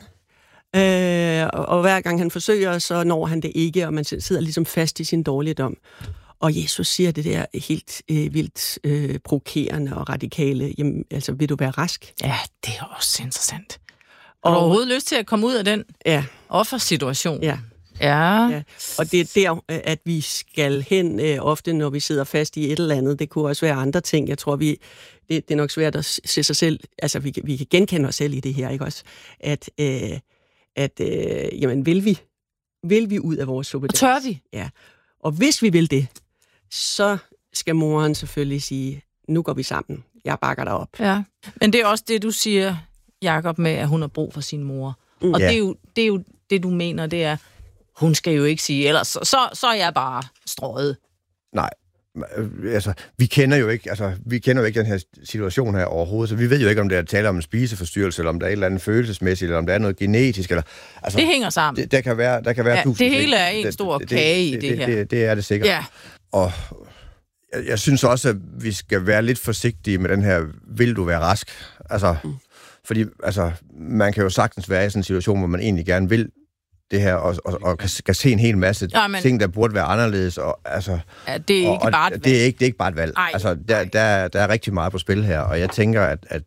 Øh, og, og hver gang han forsøger, så når han det ikke, og man sidder ligesom fast i sin dårligdom. Og Jesus siger det der helt øh, vildt øh, provokerende og radikale, jamen, altså, vil du være rask? Ja, det er også interessant. Og har du overhovedet lyst til at komme ud af den ja. offersituation? Ja. Ja. ja. Og det er der, at vi skal hen øh, ofte, når vi sidder fast i et eller andet. Det kunne også være andre ting. Jeg tror, vi det, det er nok svært at se sig selv, altså vi, vi kan genkende os selv i det her, ikke også? At, øh, at øh, jamen, vil vi, vil vi ud af vores suppe? Tør vi? Ja. Og hvis vi vil det, så skal moren selvfølgelig sige, nu går vi sammen. Jeg bakker dig op. Ja, men det er også det, du siger, Jakob, med, at hun har brug for sin mor. Mm. Og ja. det, er jo, det er jo det, du mener, det er, hun skal jo ikke sige, ellers så, så, så er jeg bare strøget. Nej, altså, vi kender jo ikke, altså, vi kender jo ikke den her situation her overhovedet, så vi ved jo ikke, om det er tale om en spiseforstyrrelse, eller om der er et eller andet følelsesmæssigt, eller om der er noget genetisk, eller... Altså, det hænger sammen. Det, der kan være, der kan være ja, tusind. Det hele er en stor det, kage i det, det, det her. Det, det, det er det sikkert. Ja. Og jeg, jeg synes også, at vi skal være lidt forsigtige med den her, vil du være rask? Altså, mm. fordi altså, man kan jo sagtens være i sådan en situation, hvor man egentlig gerne vil det her, og, og, og kan, kan se en hel masse ja, men, ting, der burde være anderledes. Og, altså, ja, det er ikke og, bare et valg. Det er ikke, det er ikke bare et valg. Ej, altså, der, der, der er rigtig meget på spil her, og jeg tænker, at, at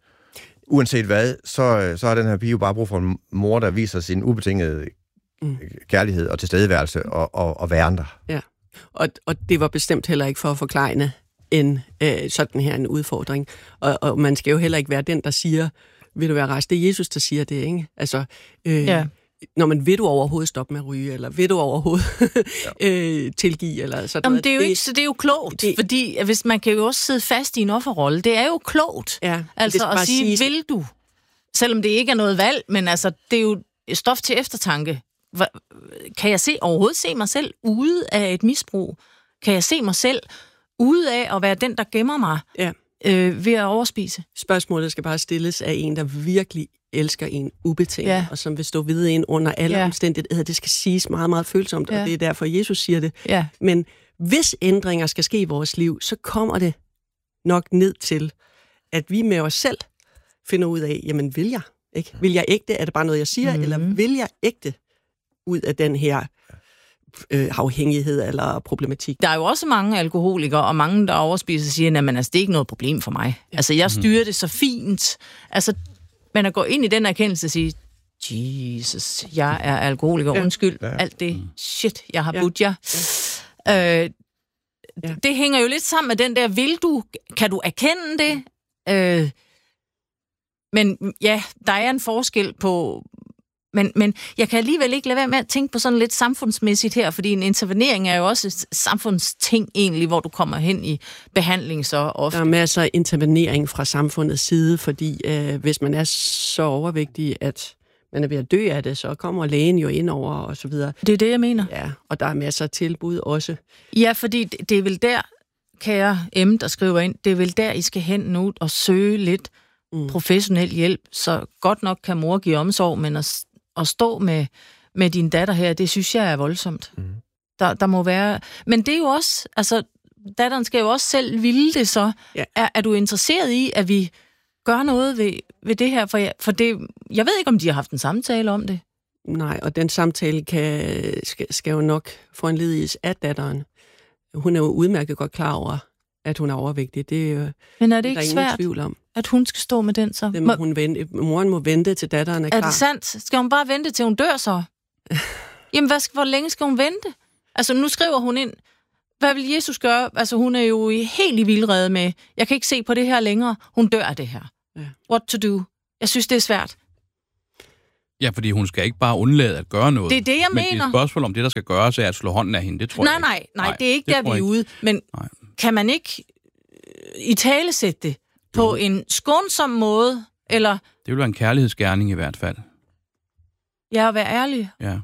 uanset hvad, så, så har den her pige jo bare brug for en mor, der viser sin ubetingede mm. kærlighed og tilstedeværelse og, og, og være andre. Ja, og, og det var bestemt heller ikke for at forklejne en øh, sådan her en udfordring. Og, og man skal jo heller ikke være den, der siger, vil du være rask? Det er Jesus, der siger det, ikke? Altså... Øh, ja. Når man vil du overhovedet stoppe med at ryge, eller vil du overhovedet ja. øh, tilgive, eller sådan Jamen, noget. Det er jo ikke, så det er jo klogt, det, fordi hvis man kan jo også sidde fast i en offerrolle. Det er jo klogt, ja, altså at sige, sige, vil du? Selvom det ikke er noget valg, men altså, det er jo stof til eftertanke. Kan jeg se, overhovedet se mig selv ude af et misbrug? Kan jeg se mig selv ude af at være den, der gemmer mig ja. øh, ved at overspise? Spørgsmålet skal bare stilles af en, der virkelig elsker en ubetinget, ja. og som vil stå ved en under alle ja. omstændigheder. Det skal siges meget, meget følsomt, ja. og det er derfor, Jesus siger det. Ja. Men hvis ændringer skal ske i vores liv, så kommer det nok ned til, at vi med os selv finder ud af, jamen vil jeg? Ikke? Vil jeg ægte? Er det bare noget, jeg siger? Mm-hmm. Eller vil jeg ægte ud af den her øh, afhængighed eller problematik? Der er jo også mange alkoholikere, og mange, der overspiser, siger, at altså, det er ikke noget problem for mig. Ja. Altså, jeg styrer mm-hmm. det så fint. Altså, men at gå ind i den erkendelse og sige, Jesus, jeg er alkoholiker, ja. undskyld, ja. alt det shit, jeg har ja. budt jer. Ja. Øh, ja. Det hænger jo lidt sammen med den der, vil du, kan du erkende det? Øh, men ja, der er en forskel på, men, men jeg kan alligevel ikke lade være med at tænke på sådan lidt samfundsmæssigt her, fordi en intervenering er jo også et samfundsting egentlig, hvor du kommer hen i behandling så ofte. Der er masser af intervenering fra samfundets side, fordi øh, hvis man er så overvægtig, at man er ved at dø af det, så kommer lægen jo ind over og så videre. Det er det, jeg mener. Ja, og der er masser af tilbud også. Ja, fordi det, det er vel der, kære M, der skriver ind, det er vel der, I skal hen nu og søge lidt mm. professionel hjælp, så godt nok kan mor give omsorg, men at, at stå med, med din datter her, det synes jeg er voldsomt. Mm. Der, der må være... Men det er jo også... Altså, datteren skal jo også selv ville det så. Ja. Er, er du interesseret i, at vi gør noget ved, ved det her? For, jeg, for det, jeg ved ikke, om de har haft en samtale om det. Nej, og den samtale kan, skal, skal jo nok foranlediges af datteren. Hun er jo udmærket godt klar over, at hun er overvægtig. Det er jo, men er det ikke der er svært, tvivl om. At hun skal stå med den så? Det må hun vente. Moren må vente, til datteren er klar. Er det sandt? Skal hun bare vente, til hun dør så? Jamen, hvad, hvor længe skal hun vente? Altså, nu skriver hun ind, hvad vil Jesus gøre? Altså, hun er jo helt i vildrede med, jeg kan ikke se på det her længere. Hun dør af det her. Ja. What to do? Jeg synes, det er svært. Ja, fordi hun skal ikke bare undlade at gøre noget. Det er det, jeg men mener. Men det er et spørgsmål om det, der skal gøres, er at slå hånden af hende. Det tror nej, jeg nej, ikke. nej, nej, det er ikke det der, vi er ude. Men nej. Kan man ikke i tale sætte det på jo. En skånsom måde? Eller... Det vil være en kærlighedsgerning i hvert fald. Ja, at være ærlig. Ja.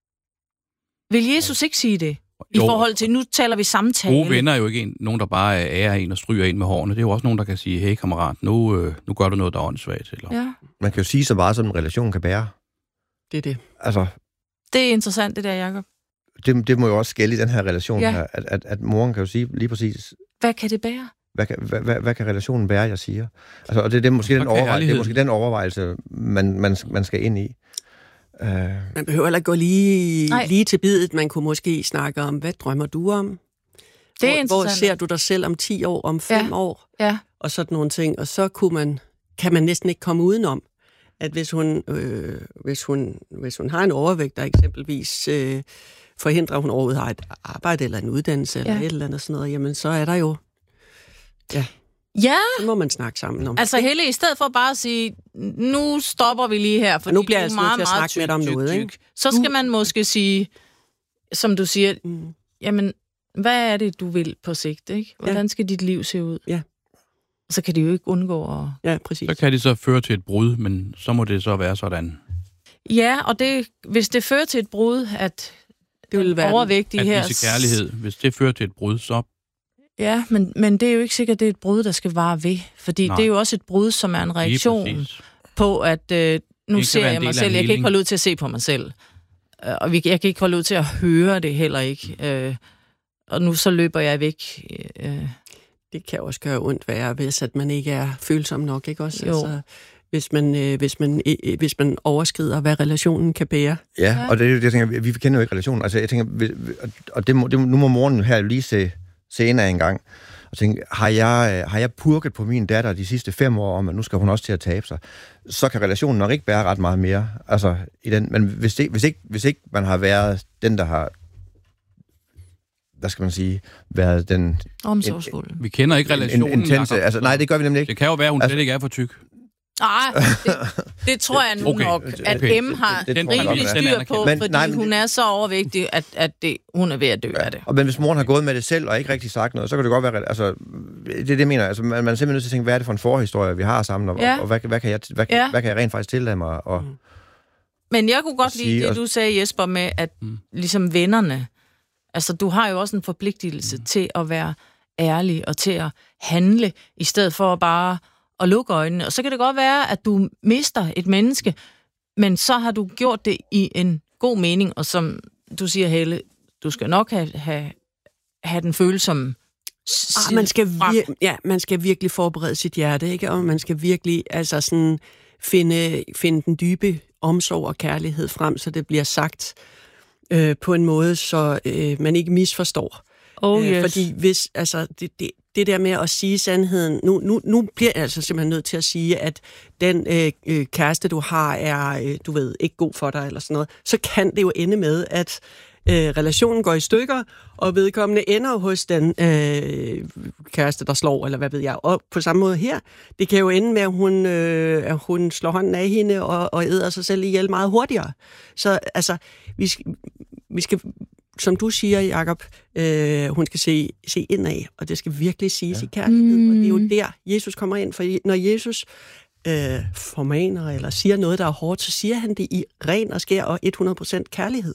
Vil Jesus ikke sige det? I jo. Forhold til, nu taler vi samtale. Gode venner er jo ikke en, nogen, der bare ærer en og stryger en med hårene. Det er jo også nogen, der kan sige, hey kammerat, nu, øh, nu gør du noget, der er åndssvagt. Eller... Ja. Man kan jo sige så meget, som en relation kan bære. Det er det. Altså, det er interessant, det der, Jacob. Det, det må jo også skælde i den her relation ja. her, at, at, at moren kan jo sige lige præcis... Hvad kan det bære? Hvad kan, hvad, hvad, hvad kan relationen bære, jeg siger? Altså, og det, det, er måske den overvej- det er måske den overvejelse, man, man, man skal ind i. Uh... Man behøver heller gå lige, lige til bidet. Man kunne måske snakke om, hvad drømmer du om? Det er hvor, hvor ser du dig selv om ti år, om fem ja. år? Ja. Og sådan nogle ting. Og så kunne man, kan man næsten ikke komme udenom, at hvis hun, øh, hvis hun, hvis hun har en overvægt, der eksempelvis øh, forhindrer, at hun overhovedet har et arbejde eller en uddannelse ja. eller et eller andet sådan noget, jamen så er der jo... Ja. Ja. Så må man snakke sammen om. Altså Helle, i stedet for bare at sige, nu stopper vi lige her, for nu bliver jeg altså meget, nødt til at snakke tyk, med dig om tyk, noget, tyk. ikke? Så skal man måske sige, som du siger, mm. jamen, hvad er det, du vil på sigt, ikke? Hvordan skal dit liv se ud? Ja. Så kan de jo ikke undgå at... Ja, præcis. Så kan det så føre til et brud, men så må det så være sådan. Ja, og det, hvis det fører til et brud, at det vil være overvægtige her... At vise kærlighed, hvis det fører til et brud, så... Ja, men, men det er jo ikke sikkert, at det er et brud, der skal vare ved. Fordi Nej. Det er jo også et brud, som er en reaktion på, at øh, nu ser jeg mig selv. Jeg kan ikke holde ud til at se på mig selv. Øh, og vi, jeg kan ikke holde ud til at høre det heller ikke. Øh, og nu så løber jeg væk. Øh. Det kan også gøre ondt være, hvis at man ikke er følsom nok, ikke også? Jo. Altså, hvis man, øh, hvis, man, øh, hvis man overskrider, hvad relationen kan bære. Ja, ja. Og det, jeg tænker, vi kender jo ikke relationen. Altså, jeg tænker, og det må, det, nu må moren her lige se senere en gang, og tænke, har jeg, har jeg purket på min datter de sidste fem år om, at nu skal hun også til at tabe sig, så kan relationen nok ikke bære ret meget mere. Altså, i den, men hvis, det, hvis, ikke, hvis ikke man har været den, der har, hvad skal man sige, været den... Omsorgsfulde. Vi kender ikke relationen, en, intense, altså, nej, det gør vi nemlig ikke. Det kan jo være, at hun altså, slet ikke er for tyk. Nej, det, det tror jeg nu okay. nok, at okay. M har rimelig styr på, men, fordi nej, men, hun er så overvægtig, at, at det, hun er ved at dø ja. af det. Og men hvis moren har gået med det selv, og ikke rigtig sagt noget, så kan det godt være, altså, det er det, mener jeg, altså, man, man er simpelthen nødt til at tænke, hvad er det for en forhistorie, vi har sammen, og, ja. og, og hvad, hvad, kan jeg, hvad, ja. hvad kan jeg rent faktisk tillade mig? Og, mm. Men jeg kunne godt lide det, du sagde, Jesper, med, at mm. ligesom vennerne, altså du har jo også en forpligtelse mm. til at være ærlig, og til at handle, i stedet for bare og lukke øjnene. Og så kan det godt være, at du mister et menneske, men så har du gjort det i en god mening, og som du siger, Helle, du skal nok have, have, have den følelse som... Ah, man, skal vir- ja, man skal virkelig forberede sit hjerte, ikke? Og man skal virkelig altså sådan finde, finde den dybe omsorg og kærlighed frem, så det bliver sagt øh, på en måde, så øh, man ikke misforstår. Oh, yes. øh, fordi hvis, altså, det, det, det der med at sige sandheden, nu, nu, nu bliver jeg altså simpelthen nødt til at sige, at den øh, kæreste, du har, er, øh, du ved, ikke god for dig, eller sådan noget, så kan det jo ende med, at øh, relationen går i stykker, og vedkommende ender hos den øh, kæreste, der slår, eller hvad ved jeg. Og på samme måde her, det kan jo ende med, at hun, øh, at hun slår hånden af hende, og, og æder sig selv ihjel meget hurtigere. Så altså, vi skal... Vi skal som du siger, Jacob, øh, hun skal se, se indad, og det skal virkelig siges ja. i kærlighed. Mm. Og det er jo der, Jesus kommer ind. For når Jesus øh, formaner eller siger noget, der er hårdt, så siger han det i ren og skær og hundrede procent kærlighed.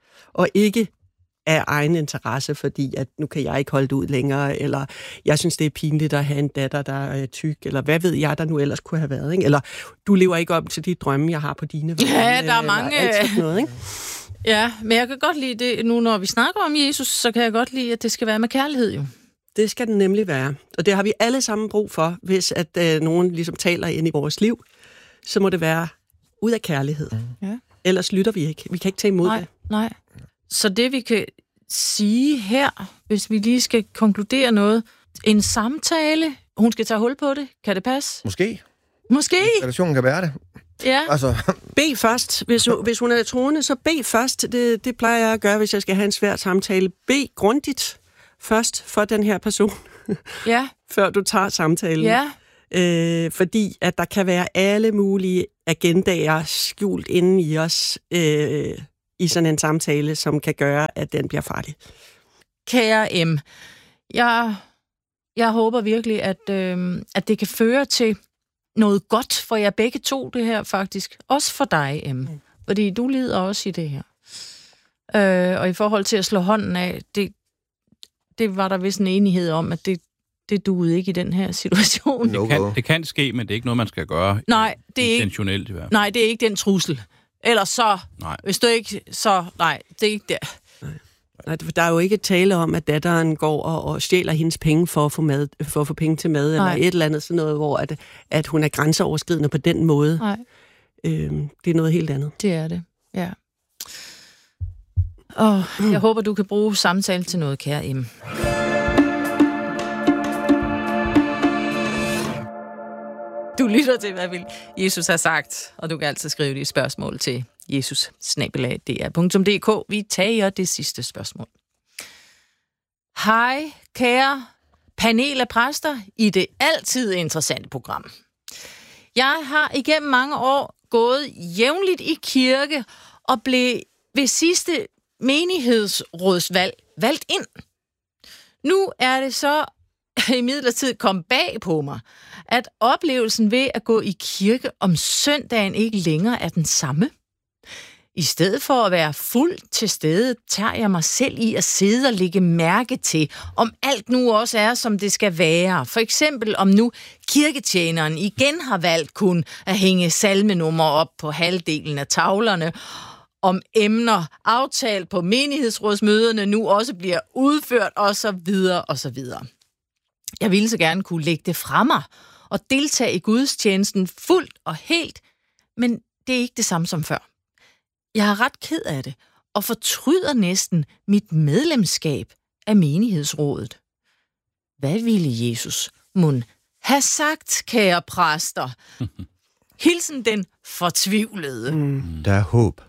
Og ikke af egen interesse, fordi at nu kan jeg ikke holde det ud længere, eller jeg synes, det er pinligt at have en datter, der er tyk, eller hvad ved jeg, der nu ellers kunne have været. Ikke? Eller du lever ikke op til de drømme, jeg har på dine vegne. Ja, der er mange... Eller noget, ikke? Ja, men jeg kan godt lide det, nu når vi snakker om Jesus, så kan jeg godt lide, at det skal være med kærlighed jo. Det skal den nemlig være. Og det har vi alle sammen brug for, hvis at øh, nogen ligesom taler ind i vores liv, så må det være ud af kærlighed. Ja. Ellers lytter vi ikke. Vi kan ikke tage imod nej, det. Nej, så det vi kan sige her, hvis vi lige skal konkludere noget, en samtale, hun skal tage hul på det, kan det passe? Måske. Måske. Relationen kan være det. Ja. Altså. Bed først. Hvis hun, hvis hun er troende, så bed først. Det, det plejer jeg at gøre, hvis jeg skal have en svær samtale. Bed grundigt. først for den her person, ja. før du tager samtalen. Ja. Øh, fordi at der kan være alle mulige agendaer skjult inde i os øh, i sådan en samtale, som kan gøre, at den bliver farlig. Kære M, jeg, jeg håber virkelig, at, øh, at det kan føre til noget godt for jer begge to, det her faktisk. Også for dig, M. Mm. Fordi du lider også i det her. Øh, og i forhold til at slå hånden af, det, det var der vist en enighed om, at det, det duede ikke i den her situation. Det kan, det kan ske, men det er ikke noget, man skal gøre nej, det er intentionelt i hvert fald. Nej, det er ikke den trussel. Ellers så, nej. Hvis du ikke, så nej, det er ikke der. Nej, der er jo ikke tale om, at datteren går og, og stjæler hendes penge for at få, mad, for at få penge til mad, nej. Eller et eller andet sådan noget, hvor at, at hun er grænseoverskridende på den måde. Nej. Øhm, det er noget helt andet. Det er det, ja. Og mm. jeg håber, du kan bruge samtalen til noget, kære M. Du lytter til, hvad vil Jesus har sagt, og du kan altid skrive dit spørgsmål til jesus snabel-a d r punktum d k. Vi tager det sidste spørgsmål. Hej, kære panel af præster i det altid interessante program. Jeg har igennem mange år gået jævnligt i kirke og blev ved sidste menighedsrådsvalg valgt ind. Nu er det så imidlertid kom bag på mig, at oplevelsen ved at gå i kirke om søndagen ikke længere er den samme. I stedet for at være fuldt til stede, tager jeg mig selv i at sidde og lægge mærke til, om alt nu også er, som det skal være. For eksempel om nu kirketjeneren igen har valgt kun at hænge salmenummer op på halvdelen af tavlerne, om emner aftalt på menighedsrådsmøderne nu også bliver udført, og så videre, og så videre. Jeg ville så gerne kunne lægge det fra mig og deltage i gudstjenesten fuldt og helt, men det er ikke det samme som før. Jeg er ret ked af det, og fortryder næsten mit medlemskab af menighedsrådet. Hvad ville Jesus mon have sagt, kære præster? Hilsen den fortvivlede. Mm. Der er håb.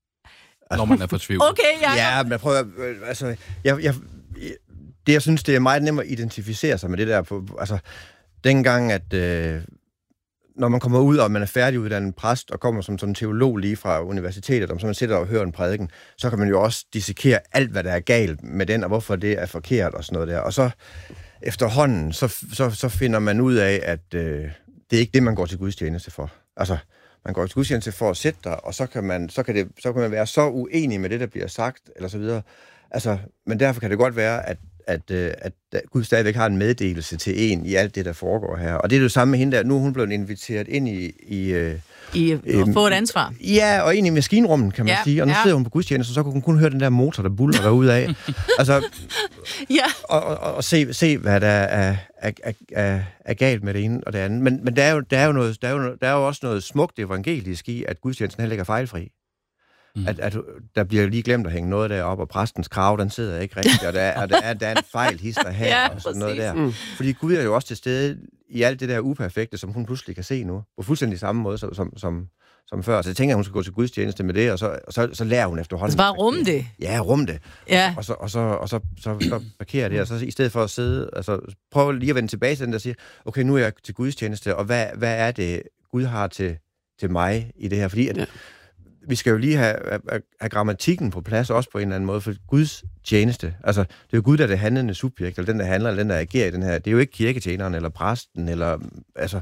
Når man er fortvivlet. Okay, Jacob. Ja, men jeg prøver... Altså, jeg, jeg, det, jeg synes, det er meget nemt at identificere sig med det der. På, altså, dengang, at... Øh, når man kommer ud, og man er færdiguddannet præst, og kommer som sådan en teolog lige fra universitetet, og så man sidder og hører en prædiken, så kan man jo også dissekere alt, hvad der er galt med den, og hvorfor det er forkert, og sådan noget der. Og så efterhånden, så, så, så finder man ud af, at øh, det er ikke det, man går til gudstjeneste for. Altså, man går til gudstjeneste for at sætte der, og så kan man, så kan det, så kan man være så uenig med det, der bliver sagt, eller så videre. Altså, men derfor kan det godt være, at At, at Gud stadigvæk har en meddelelse til en i alt det, der foregår her. Og det er jo samme med hende der. Nu er hun blevet inviteret ind i... I, I at få et ansvar. Ja, og ind i maskinrummet, kan man ja, sige. Og nu ja. sidder hun på gudstjenesten, så kunne hun kun høre den der motor, der buller derudad. Altså, ja. og, og, og se, se, hvad der er, er, er, er galt med det ene og det andet. Men, men der, er jo, der, er jo noget, der, er jo, der er jo også noget smukt evangelisk i, at gudstjenesten heller ikke er fejlfri. Mm. At, at der bliver lige glemt at hænge noget deroppe, og præstens krav, den sidder ikke rigtigt, og der er, og der er, der er en fejl hister her, ja, og sådan noget der. Mm. Fordi Gud er jo også til stede i alt det der uperfekte, som hun pludselig kan se nu, på fuldstændig samme måde som, som, som, som før. Så jeg tænker, at hun skal gå til gudstjeneste med det, og så, og så, så lærer hun efterhånden. Så bare rumme det. Ja, rumme det. Ja. Og så, og så, og så, så, så, så parkerer det, og så i stedet for at sidde, altså prøv lige at vende tilbage til den, der siger, okay, nu er jeg til gudstjeneste, og hvad, hvad er det, Gud har til, til mig i det her? Fordi at, ja. vi skal jo lige have, have, have grammatikken på plads, også på en eller anden måde, for Guds tjeneste. Altså, det er jo Gud, der er det handlende subjekt, eller den, der handler, eller den, der agerer i den her. Det er jo ikke kirketjeneren, eller præsten, eller... Altså,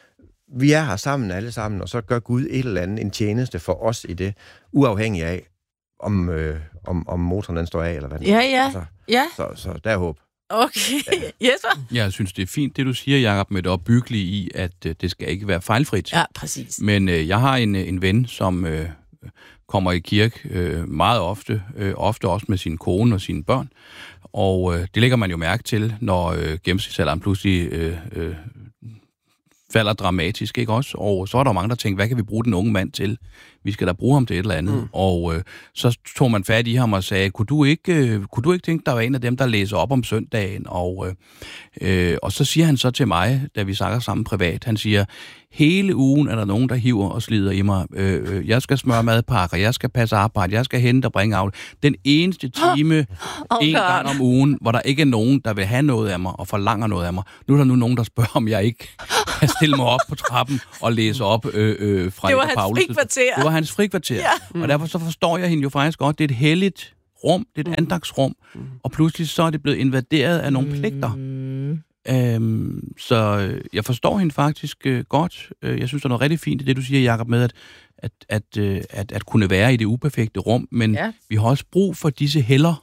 vi er her sammen, alle sammen, og så gør Gud et eller andet, en tjeneste for os i det, uafhængig af, om, øh, om, om motoren den står af, eller hvad. Ja, ja, altså, ja. Så, så der er håb. Okay, ja. Jesper? Jeg synes, det er fint, det du siger, Jacob, med det opbyggelige i, at øh, det skal ikke være fejlfrit. Ja, præcis. Men øh, jeg har en, en ven, som... Øh, kommer i kirke øh, meget ofte, øh, ofte også med sin kone og sine børn. Og øh, det lægger man jo mærke til, når øh, gennemsnitsalderen pludselig øh, øh, falder dramatisk, ikke også? Og så er der mange, der tænker, hvad kan vi bruge den unge mand til? vi skal da bruge ham til et eller andet. Mm. Og øh, så tog man fat i ham og sagde, kunne du ikke, øh, kunne du ikke tænke, der var en af dem, der læser op om søndagen? Og, øh, øh, og så siger han så til mig, da vi snakker sammen privat, han siger, hele ugen er der nogen, der hiver og slider i mig. Øh, jeg skal smøre madpakker, jeg skal passe arbejde, jeg skal hente og bringe af. Den eneste time, oh, en gang om ugen, hvor der ikke er nogen, der vil have noget af mig og forlanger noget af mig. Nu er der nu nogen, der spørger, om jeg ikke kan stille mig op på trappen og læse op øh, øh, fra det var hans frikvarter. Det var hans frikvarter. Ja. Mm. Og derfor så forstår jeg hende jo faktisk godt. Det er et helligt rum, det er et andagsrum, mm. og pludselig så er det blevet invaderet af nogle pligter. Mm. Øhm, så jeg forstår hende faktisk øh, godt. Jeg synes, der er noget rigtig fint i det, du siger, Jacob, med at, at, at, øh, at, at kunne være i det uperfekte rum, men ja. vi har også brug for disse heller,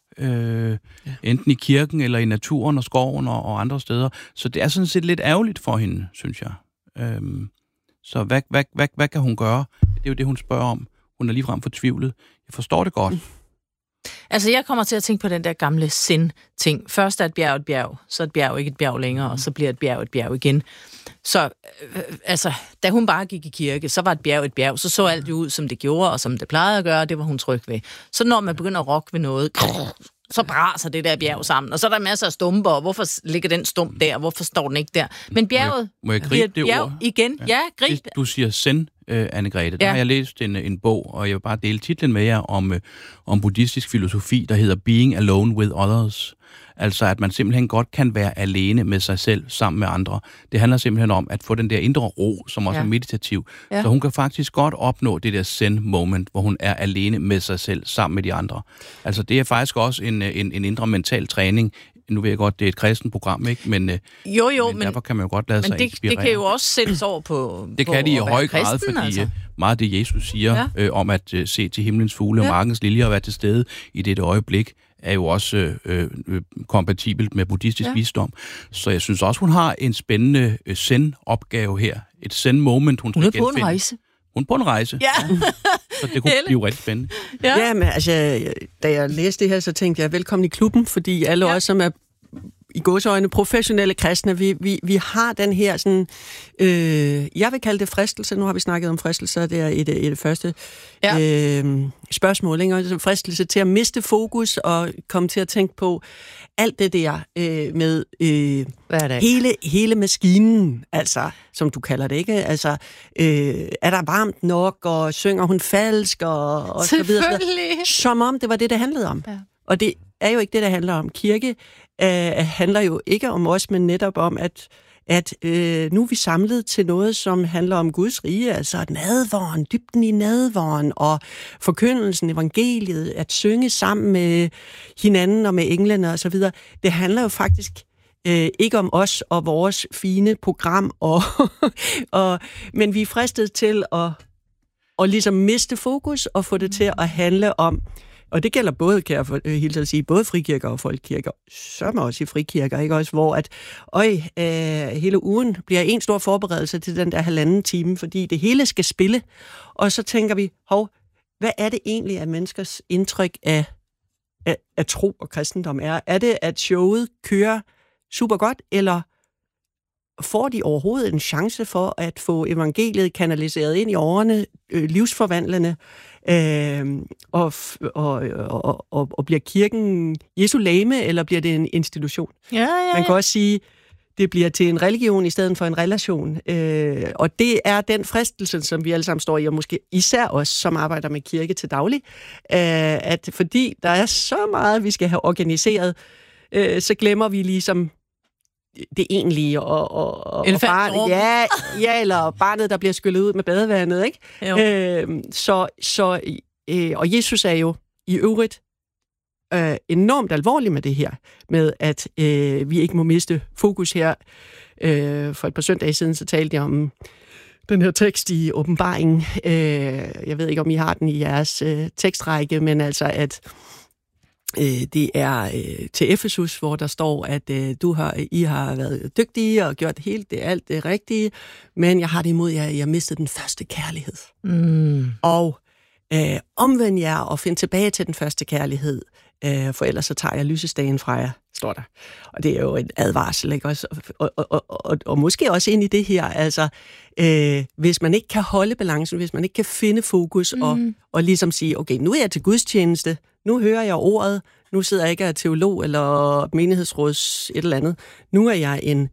øh, ja. enten i kirken eller i naturen og skoven og, og andre steder. Så det er sådan set lidt ærgerligt for hende, synes jeg. Øhm, så hvad, hvad, hvad, hvad kan hun gøre? Det er jo det, hun spørger om. Hun er ligefrem fortvivlet. Jeg forstår det godt. Mm. Altså, jeg kommer til at tænke på den der gamle sind-ting. Først er et bjerg et bjerg, så er et bjerg ikke et bjerg længere, og så bliver et bjerg et bjerg igen. Så, øh, altså, da hun bare gik i kirke, så var et bjerg et bjerg, så så alt jo ud, som det gjorde, og som det plejede at gøre, det var hun tryg ved. Så når man begynder at rokke ved noget, så braser det der bjerg sammen, og så er der masser af stumper, og hvorfor ligger den stump der, hvorfor står den ikke der? Men bjerget må jeg, må jeg gribe det ord? Igen. Ja, ja grib. Du siger zen, øh, Anne-Grethe. Der ja. har jeg læst en, en bog, og jeg vil bare dele titlen med jer om, øh, om buddhistisk filosofi, der hedder Being Alone with Others. Altså, at man simpelthen godt kan være alene med sig selv, sammen med andre. Det handler simpelthen om at få den der indre ro, som også ja. er meditativ. Ja. Så hun kan faktisk godt opnå det der zen-moment, hvor hun er alene med sig selv, sammen med de andre. Altså, det er faktisk også en, en, en indre mental træning. Nu ved jeg godt, det er et kristent program, ikke? Men, jo, jo, men, men derfor kan man jo godt lade sig det, inspirere. Men det kan jo også sættes over på Det på kan det i høj grad, kristen, fordi altså. meget af det, Jesus siger ja. øh, om at øh, se til himlens fugle ja. og markens liljer og være til stede i dette øjeblik, er jo også øh, øh, kompatibelt med buddhistisk ja. visdom. Så jeg synes også, hun har en spændende øh, zen-opgave her. Et zen-moment, hun, hun skal genfinde. Hun er på en rejse. Hun er på en rejse. Ja. Så det kunne Helle. blive rigtig spændende. Ja, ja men altså, da jeg læste det her, så tænkte jeg, velkommen i klubben, fordi alle ja. os, som er i gåseøjne professionelle kristne, vi, vi, vi har den her sådan, øh, jeg vil kalde det fristelse, nu har vi snakket om fristelser, det er i det, i det første ja. øh, spørgsmål, ikke? Altså, fristelse til at miste fokus og komme til at tænke på alt det der øh, med øh, hele, hele maskinen, altså, som du kalder det, ikke? Altså, øh, er der varmt nok, og synger hun falsk, og, og så videre, så videre. Som om det var det, det handlede om. Ja. Og det er jo ikke det, der handler om. Kirke øh, handler jo ikke om os, men netop om, at, at øh, nu er vi samlet til noget, som handler om Guds rige, altså nadveren, dybden i nadveren, og forkyndelsen, evangeliet, at synge sammen med hinanden og med englene osv. Det handler jo faktisk øh, ikke om os og vores fine program, og, og, men vi er fristet til at, at ligesom miste fokus og få det til at handle om. Og det gælder både, kan jeg hilse at sige, både frikirker og folkekirker, som også i frikirker, ikke også, hvor at, øj, øh, hele ugen bliver en stor forberedelse til den der halvanden time, fordi det hele skal spille. Og så tænker vi, hov, hvad er det egentlig, at menneskers indtryk af, af, af tro og kristendom er? Er det, at showet kører super godt, eller får de overhovedet en chance for at få evangeliet kanaliseret ind i årene, øh, livsforvandlende, øh, og, og, og, og, og bliver kirken Jesu legeme, eller bliver det en institution? Ja, ja, ja. Man kan også sige, det bliver til en religion i stedet for en relation. Øh, og det er den fristelse, som vi alle sammen står i, og måske især os, som arbejder med kirke til daglig, øh, at fordi der er så meget, vi skal have organiseret, øh, så glemmer vi ligesom det egentlige, og, og, og barnet, ja, ja, eller barnet, der bliver skyllet ud med badevandet, ikke? Øh, så, så, øh, og Jesus er jo i øvrigt øh, enormt alvorlig med det her, med at øh, vi ikke må miste fokus her. Øh, for et par søndage siden, så talte jeg om den her tekst i Åbenbaringen. Øh, jeg ved ikke, om I har den i jeres øh, tekstrække, men altså, at det er øh, til Efesus, hvor der står, at øh, du har, I har været dygtige og gjort helt det, alt det rigtige, men jeg har det imod jer, at I har mistet den første kærlighed. Mm. Og Øh, omvend jer og find tilbage til den første kærlighed, øh, for ellers så tager jeg lysestagen fra jer, står der. Og det er jo en advarsel, ikke også? Og, og, og, og, og måske også ind i det her, altså, øh, hvis man ikke kan holde balancen, hvis man ikke kan finde fokus, mm. og, og ligesom sige, okay, nu er jeg til gudstjeneste, nu hører jeg ordet, nu sidder jeg ikke af teolog eller menighedsråds et eller andet, nu er jeg en,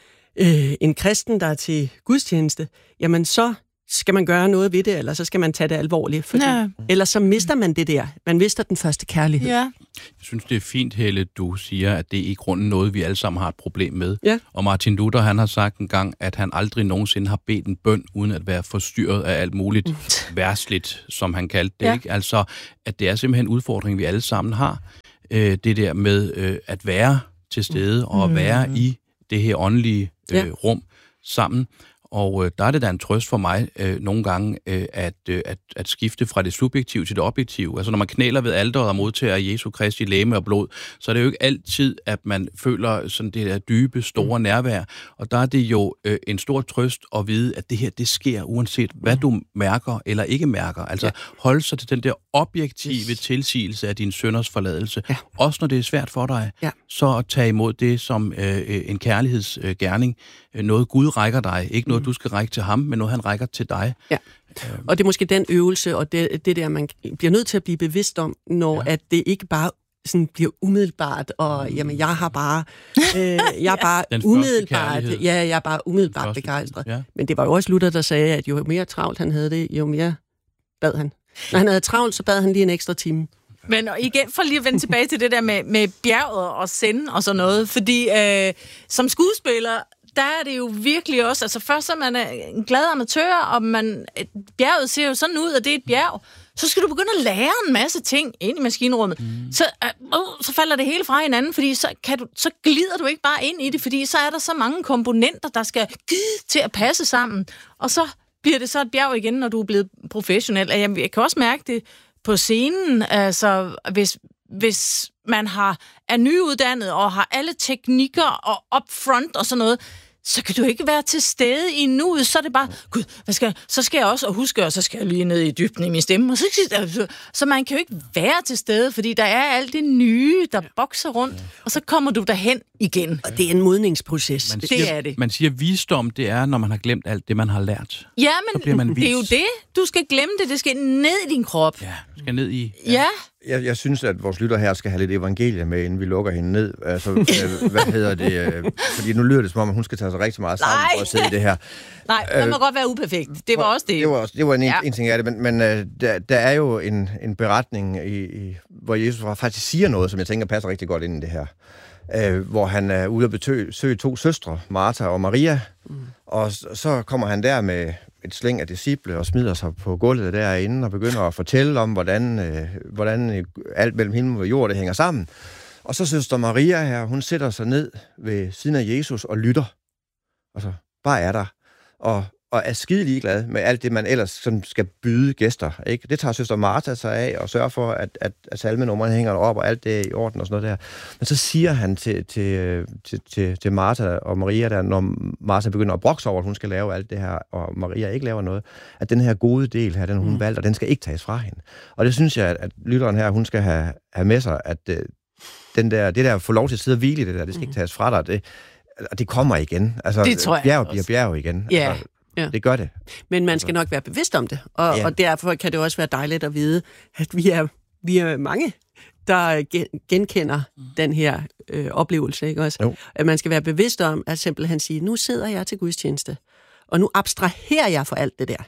øh, en kristen, der er til gudstjeneste, jamen så skal man gøre noget ved det, eller så skal man tage det alvorligt, fordi ja. Ellers så mister man det der. Man mister den første kærlighed. Ja. Jeg synes, det er fint, Helle, du siger, at det er i grunden noget, vi alle sammen har et problem med. Ja. Og Martin Luther, han har sagt en gang, at han aldrig nogensinde har bedt en bøn, uden at være forstyrret af alt muligt mm. værsligt, som han kaldte det. Ja. Ikke? Altså, at det er simpelthen en udfordring, vi alle sammen har. Øh, det der med øh, at være til stede, og at være mm. i det her åndelige øh, ja. rum sammen. Og øh, der er det da en trøst for mig øh, nogle gange, øh, at, øh, at, at skifte fra det subjektive til det objektive. Altså når man knæler ved alteret og modtager Jesu Kristi legeme og blod, så er det jo ikke altid, at man føler sådan det der dybe, store nærvær. Og der er det jo øh, en stor trøst at vide, at det her, det sker uanset hvad du mærker eller ikke mærker. Altså ja. Hold sig til den der objektive yes. tilsigelse af din synders forladelse. Ja. Også når det er svært for dig, ja. Så at tage imod det som øh, en kærlighedsgerning. Øh, noget Gud rækker dig, ikke noget du skal række til ham, men noget han rækker til dig. Ja. Og det er måske den øvelse, og det, det der, man bliver nødt til at blive bevidst om, når ja. At det ikke bare sådan bliver umiddelbart, og jamen, jeg har bare, øh, jeg er bare umiddelbart, ja, jeg er bare umiddelbart begejstret. Ja. Men det var jo også Luther, der sagde, at jo mere travlt han havde det, jo mere bad han. Når han havde travlt, så bad han lige en ekstra time. Men igen, for lige at vende tilbage til det der med, med bjerget og sende og sådan noget, fordi øh, som skuespiller, der er det jo virkelig også, altså først er man en glad amatør, og man, bjerget ser jo sådan ud, at det er et bjerg. Så skal du begynde at lære en masse ting ind i maskinrummet. Mm. Så, øh, så falder det hele fra hinanden, fordi så, kan du, så glider du ikke bare ind i det, fordi så er der så mange komponenter, der skal til at passe sammen. Og så bliver det så et bjerg igen, når du er blevet professionel. Jeg, jeg kan også mærke det på scenen, altså hvis, hvis man har, er nyuddannet og har alle teknikker og upfront og sådan noget, så kan du ikke være til stede i nuet. Så er det bare, gud, hvad skal, så skal jeg også, og huske, og så skal jeg lige ned i dybden i min stemme. Og så, så, så man kan jo ikke være til stede, fordi der er alt det nye, der bokser rundt, og så kommer du derhen igen. Og det er en modningsproces. Man siger, det er det. Man siger, visdom, det er, når man har glemt alt det, man har lært. Ja, men man det er jo det. Du skal glemme det. Det skal ned i din krop. Ja, det skal ned i... Ja. ja. Jeg, jeg synes, at vores lytter her skal have lidt evangelie med, inden vi lukker hende ned. Altså, øh, hvad hedder det? Øh, fordi nu lyder det som om, at hun skal tage sig rigtig meget sammen Nej. For at sidde i det her. Nej, det må øh, godt være uperfekt. Det var også det. Det var, også, det var en, ja. en ting af det, men, men øh, der, der er jo en, en beretning, i, i, hvor Jesus faktisk siger noget, som jeg tænker passer rigtig godt ind i det her. Øh, hvor han er ude at besøge to søstre, Martha og Maria, mm. og så kommer han der med et slæng af disciple og smider sig på gulvet derinde og begynder at fortælle om, hvordan, øh, hvordan øh, alt mellem himmel og jord det hænger sammen. Og så søster Maria her, hun sætter sig ned ved siden af Jesus og lytter. Altså, bare er der. Og, og er skide ligeglad med alt det, man ellers sådan skal byde gæster. Ikke? Det tager søster Martha sig af og sørger for, at, at, at salmenummerne hænger op og alt det er i orden og sådan noget der. Men så siger han til, til, til, til, til Martha og Maria, der, når Martha begynder at brokse over, at hun skal lave alt det her, og Maria ikke laver noget, at den her gode del her, den hun mm. valgte, og den skal ikke tages fra hende. Og det synes jeg, at, at lytteren her, hun skal have, have med sig, at uh, den der, det der at få lov til at sidde og hvile i det der, det skal mm. ikke tages fra dig. Det, og det kommer igen. Altså, det tror jeg bjerg bliver bjerg igen. Ja. Altså, ja. Det gør det. Men man skal nok være bevidst om det, og, ja. Og derfor kan det også være dejligt at vide, at vi er, vi er mange, der genkender den her øh, oplevelse, ikke også? Jo. At man skal være bevidst om, at simpelthen sige, nu sidder jeg til gudstjeneste, og nu abstraherer jeg for alt det der.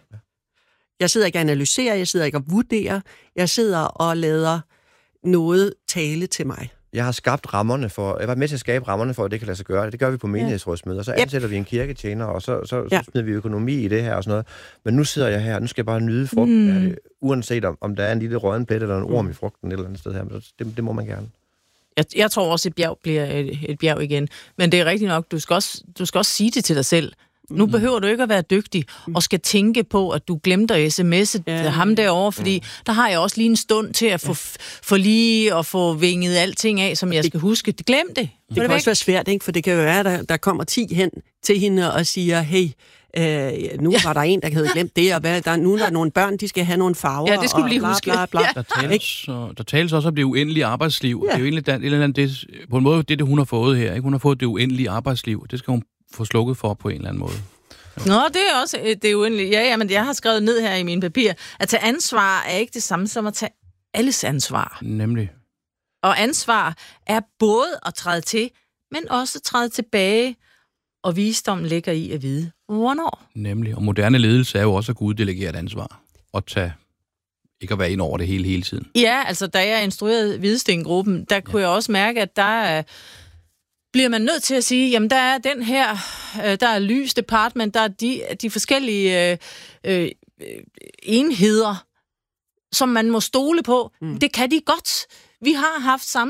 Jeg sidder ikke og analyserer, jeg sidder ikke og vurderer, jeg sidder og lader noget tale til mig. Jeg har skabt rammerne for, jeg var med til at skabe rammerne for, at det kan lade sig gøre. Det gør vi på menighedsrådsmøder, så ansætter yep. vi en kirketjener, og så, så, ja. så smider vi økonomi i det her og sådan noget. Men nu sidder jeg her, nu skal jeg bare nyde frugten mm. af det, uanset om, om der er en lille rødden plet eller en orm i frugten et eller andet sted her. Men det, det må man gerne. Jeg, jeg tror også, at et bjerg bliver et, et bjerg igen. Men det er rigtigt nok, du skal, også, du skal også sige det til dig selv. Nu behøver du ikke at være dygtig og skal tænke på, at du glemte at sms'e ja. ham derovre, fordi ja. der har jeg også lige en stund til at få, ja. få lige og få vinget alting af, som jeg skal huske. Glem det. Det, det kan også være svært, ikke? For det kan jo være, at der, der kommer ti hen til hende og siger, hey, Øh, nu ja. var der en, der havde glemt det, og hvad, der, nu er der nogle børn, de skal have nogle farver. Ja, det skulle vi lige huske. Bla, bla, bla. Ja. Der, tales, der tales også om det uendelige arbejdsliv. Ja. Det er jo egentlig, det, eller det, på en måde det, det hun har fået her. Ikke? Hun har fået det uendelige arbejdsliv. Det skal hun få slukket for på en eller anden måde. Ja. Nå, det er også det uendelige. Ja, ja, men jeg har skrevet ned her i mine papirer. At tage ansvar er ikke det samme som at tage alles ansvar. Nemlig. Og ansvar er både at træde til, men også træde tilbage. Og visdommen ligger i at vide, hvornår. Nemlig. Og moderne ledelse er jo også at kunne uddelegere et ansvar. Og tage, ikke at være ind over det hele, hele tiden. Ja, altså da jeg instruerede Hvidestengruppen, der kunne ja. jeg også mærke, at der bliver man nødt til at sige, jamen der er den her, der er lys department, der er de, de forskellige øh, øh, enheder, som man må stole på. Mm. Det kan de godt. Vi har haft samme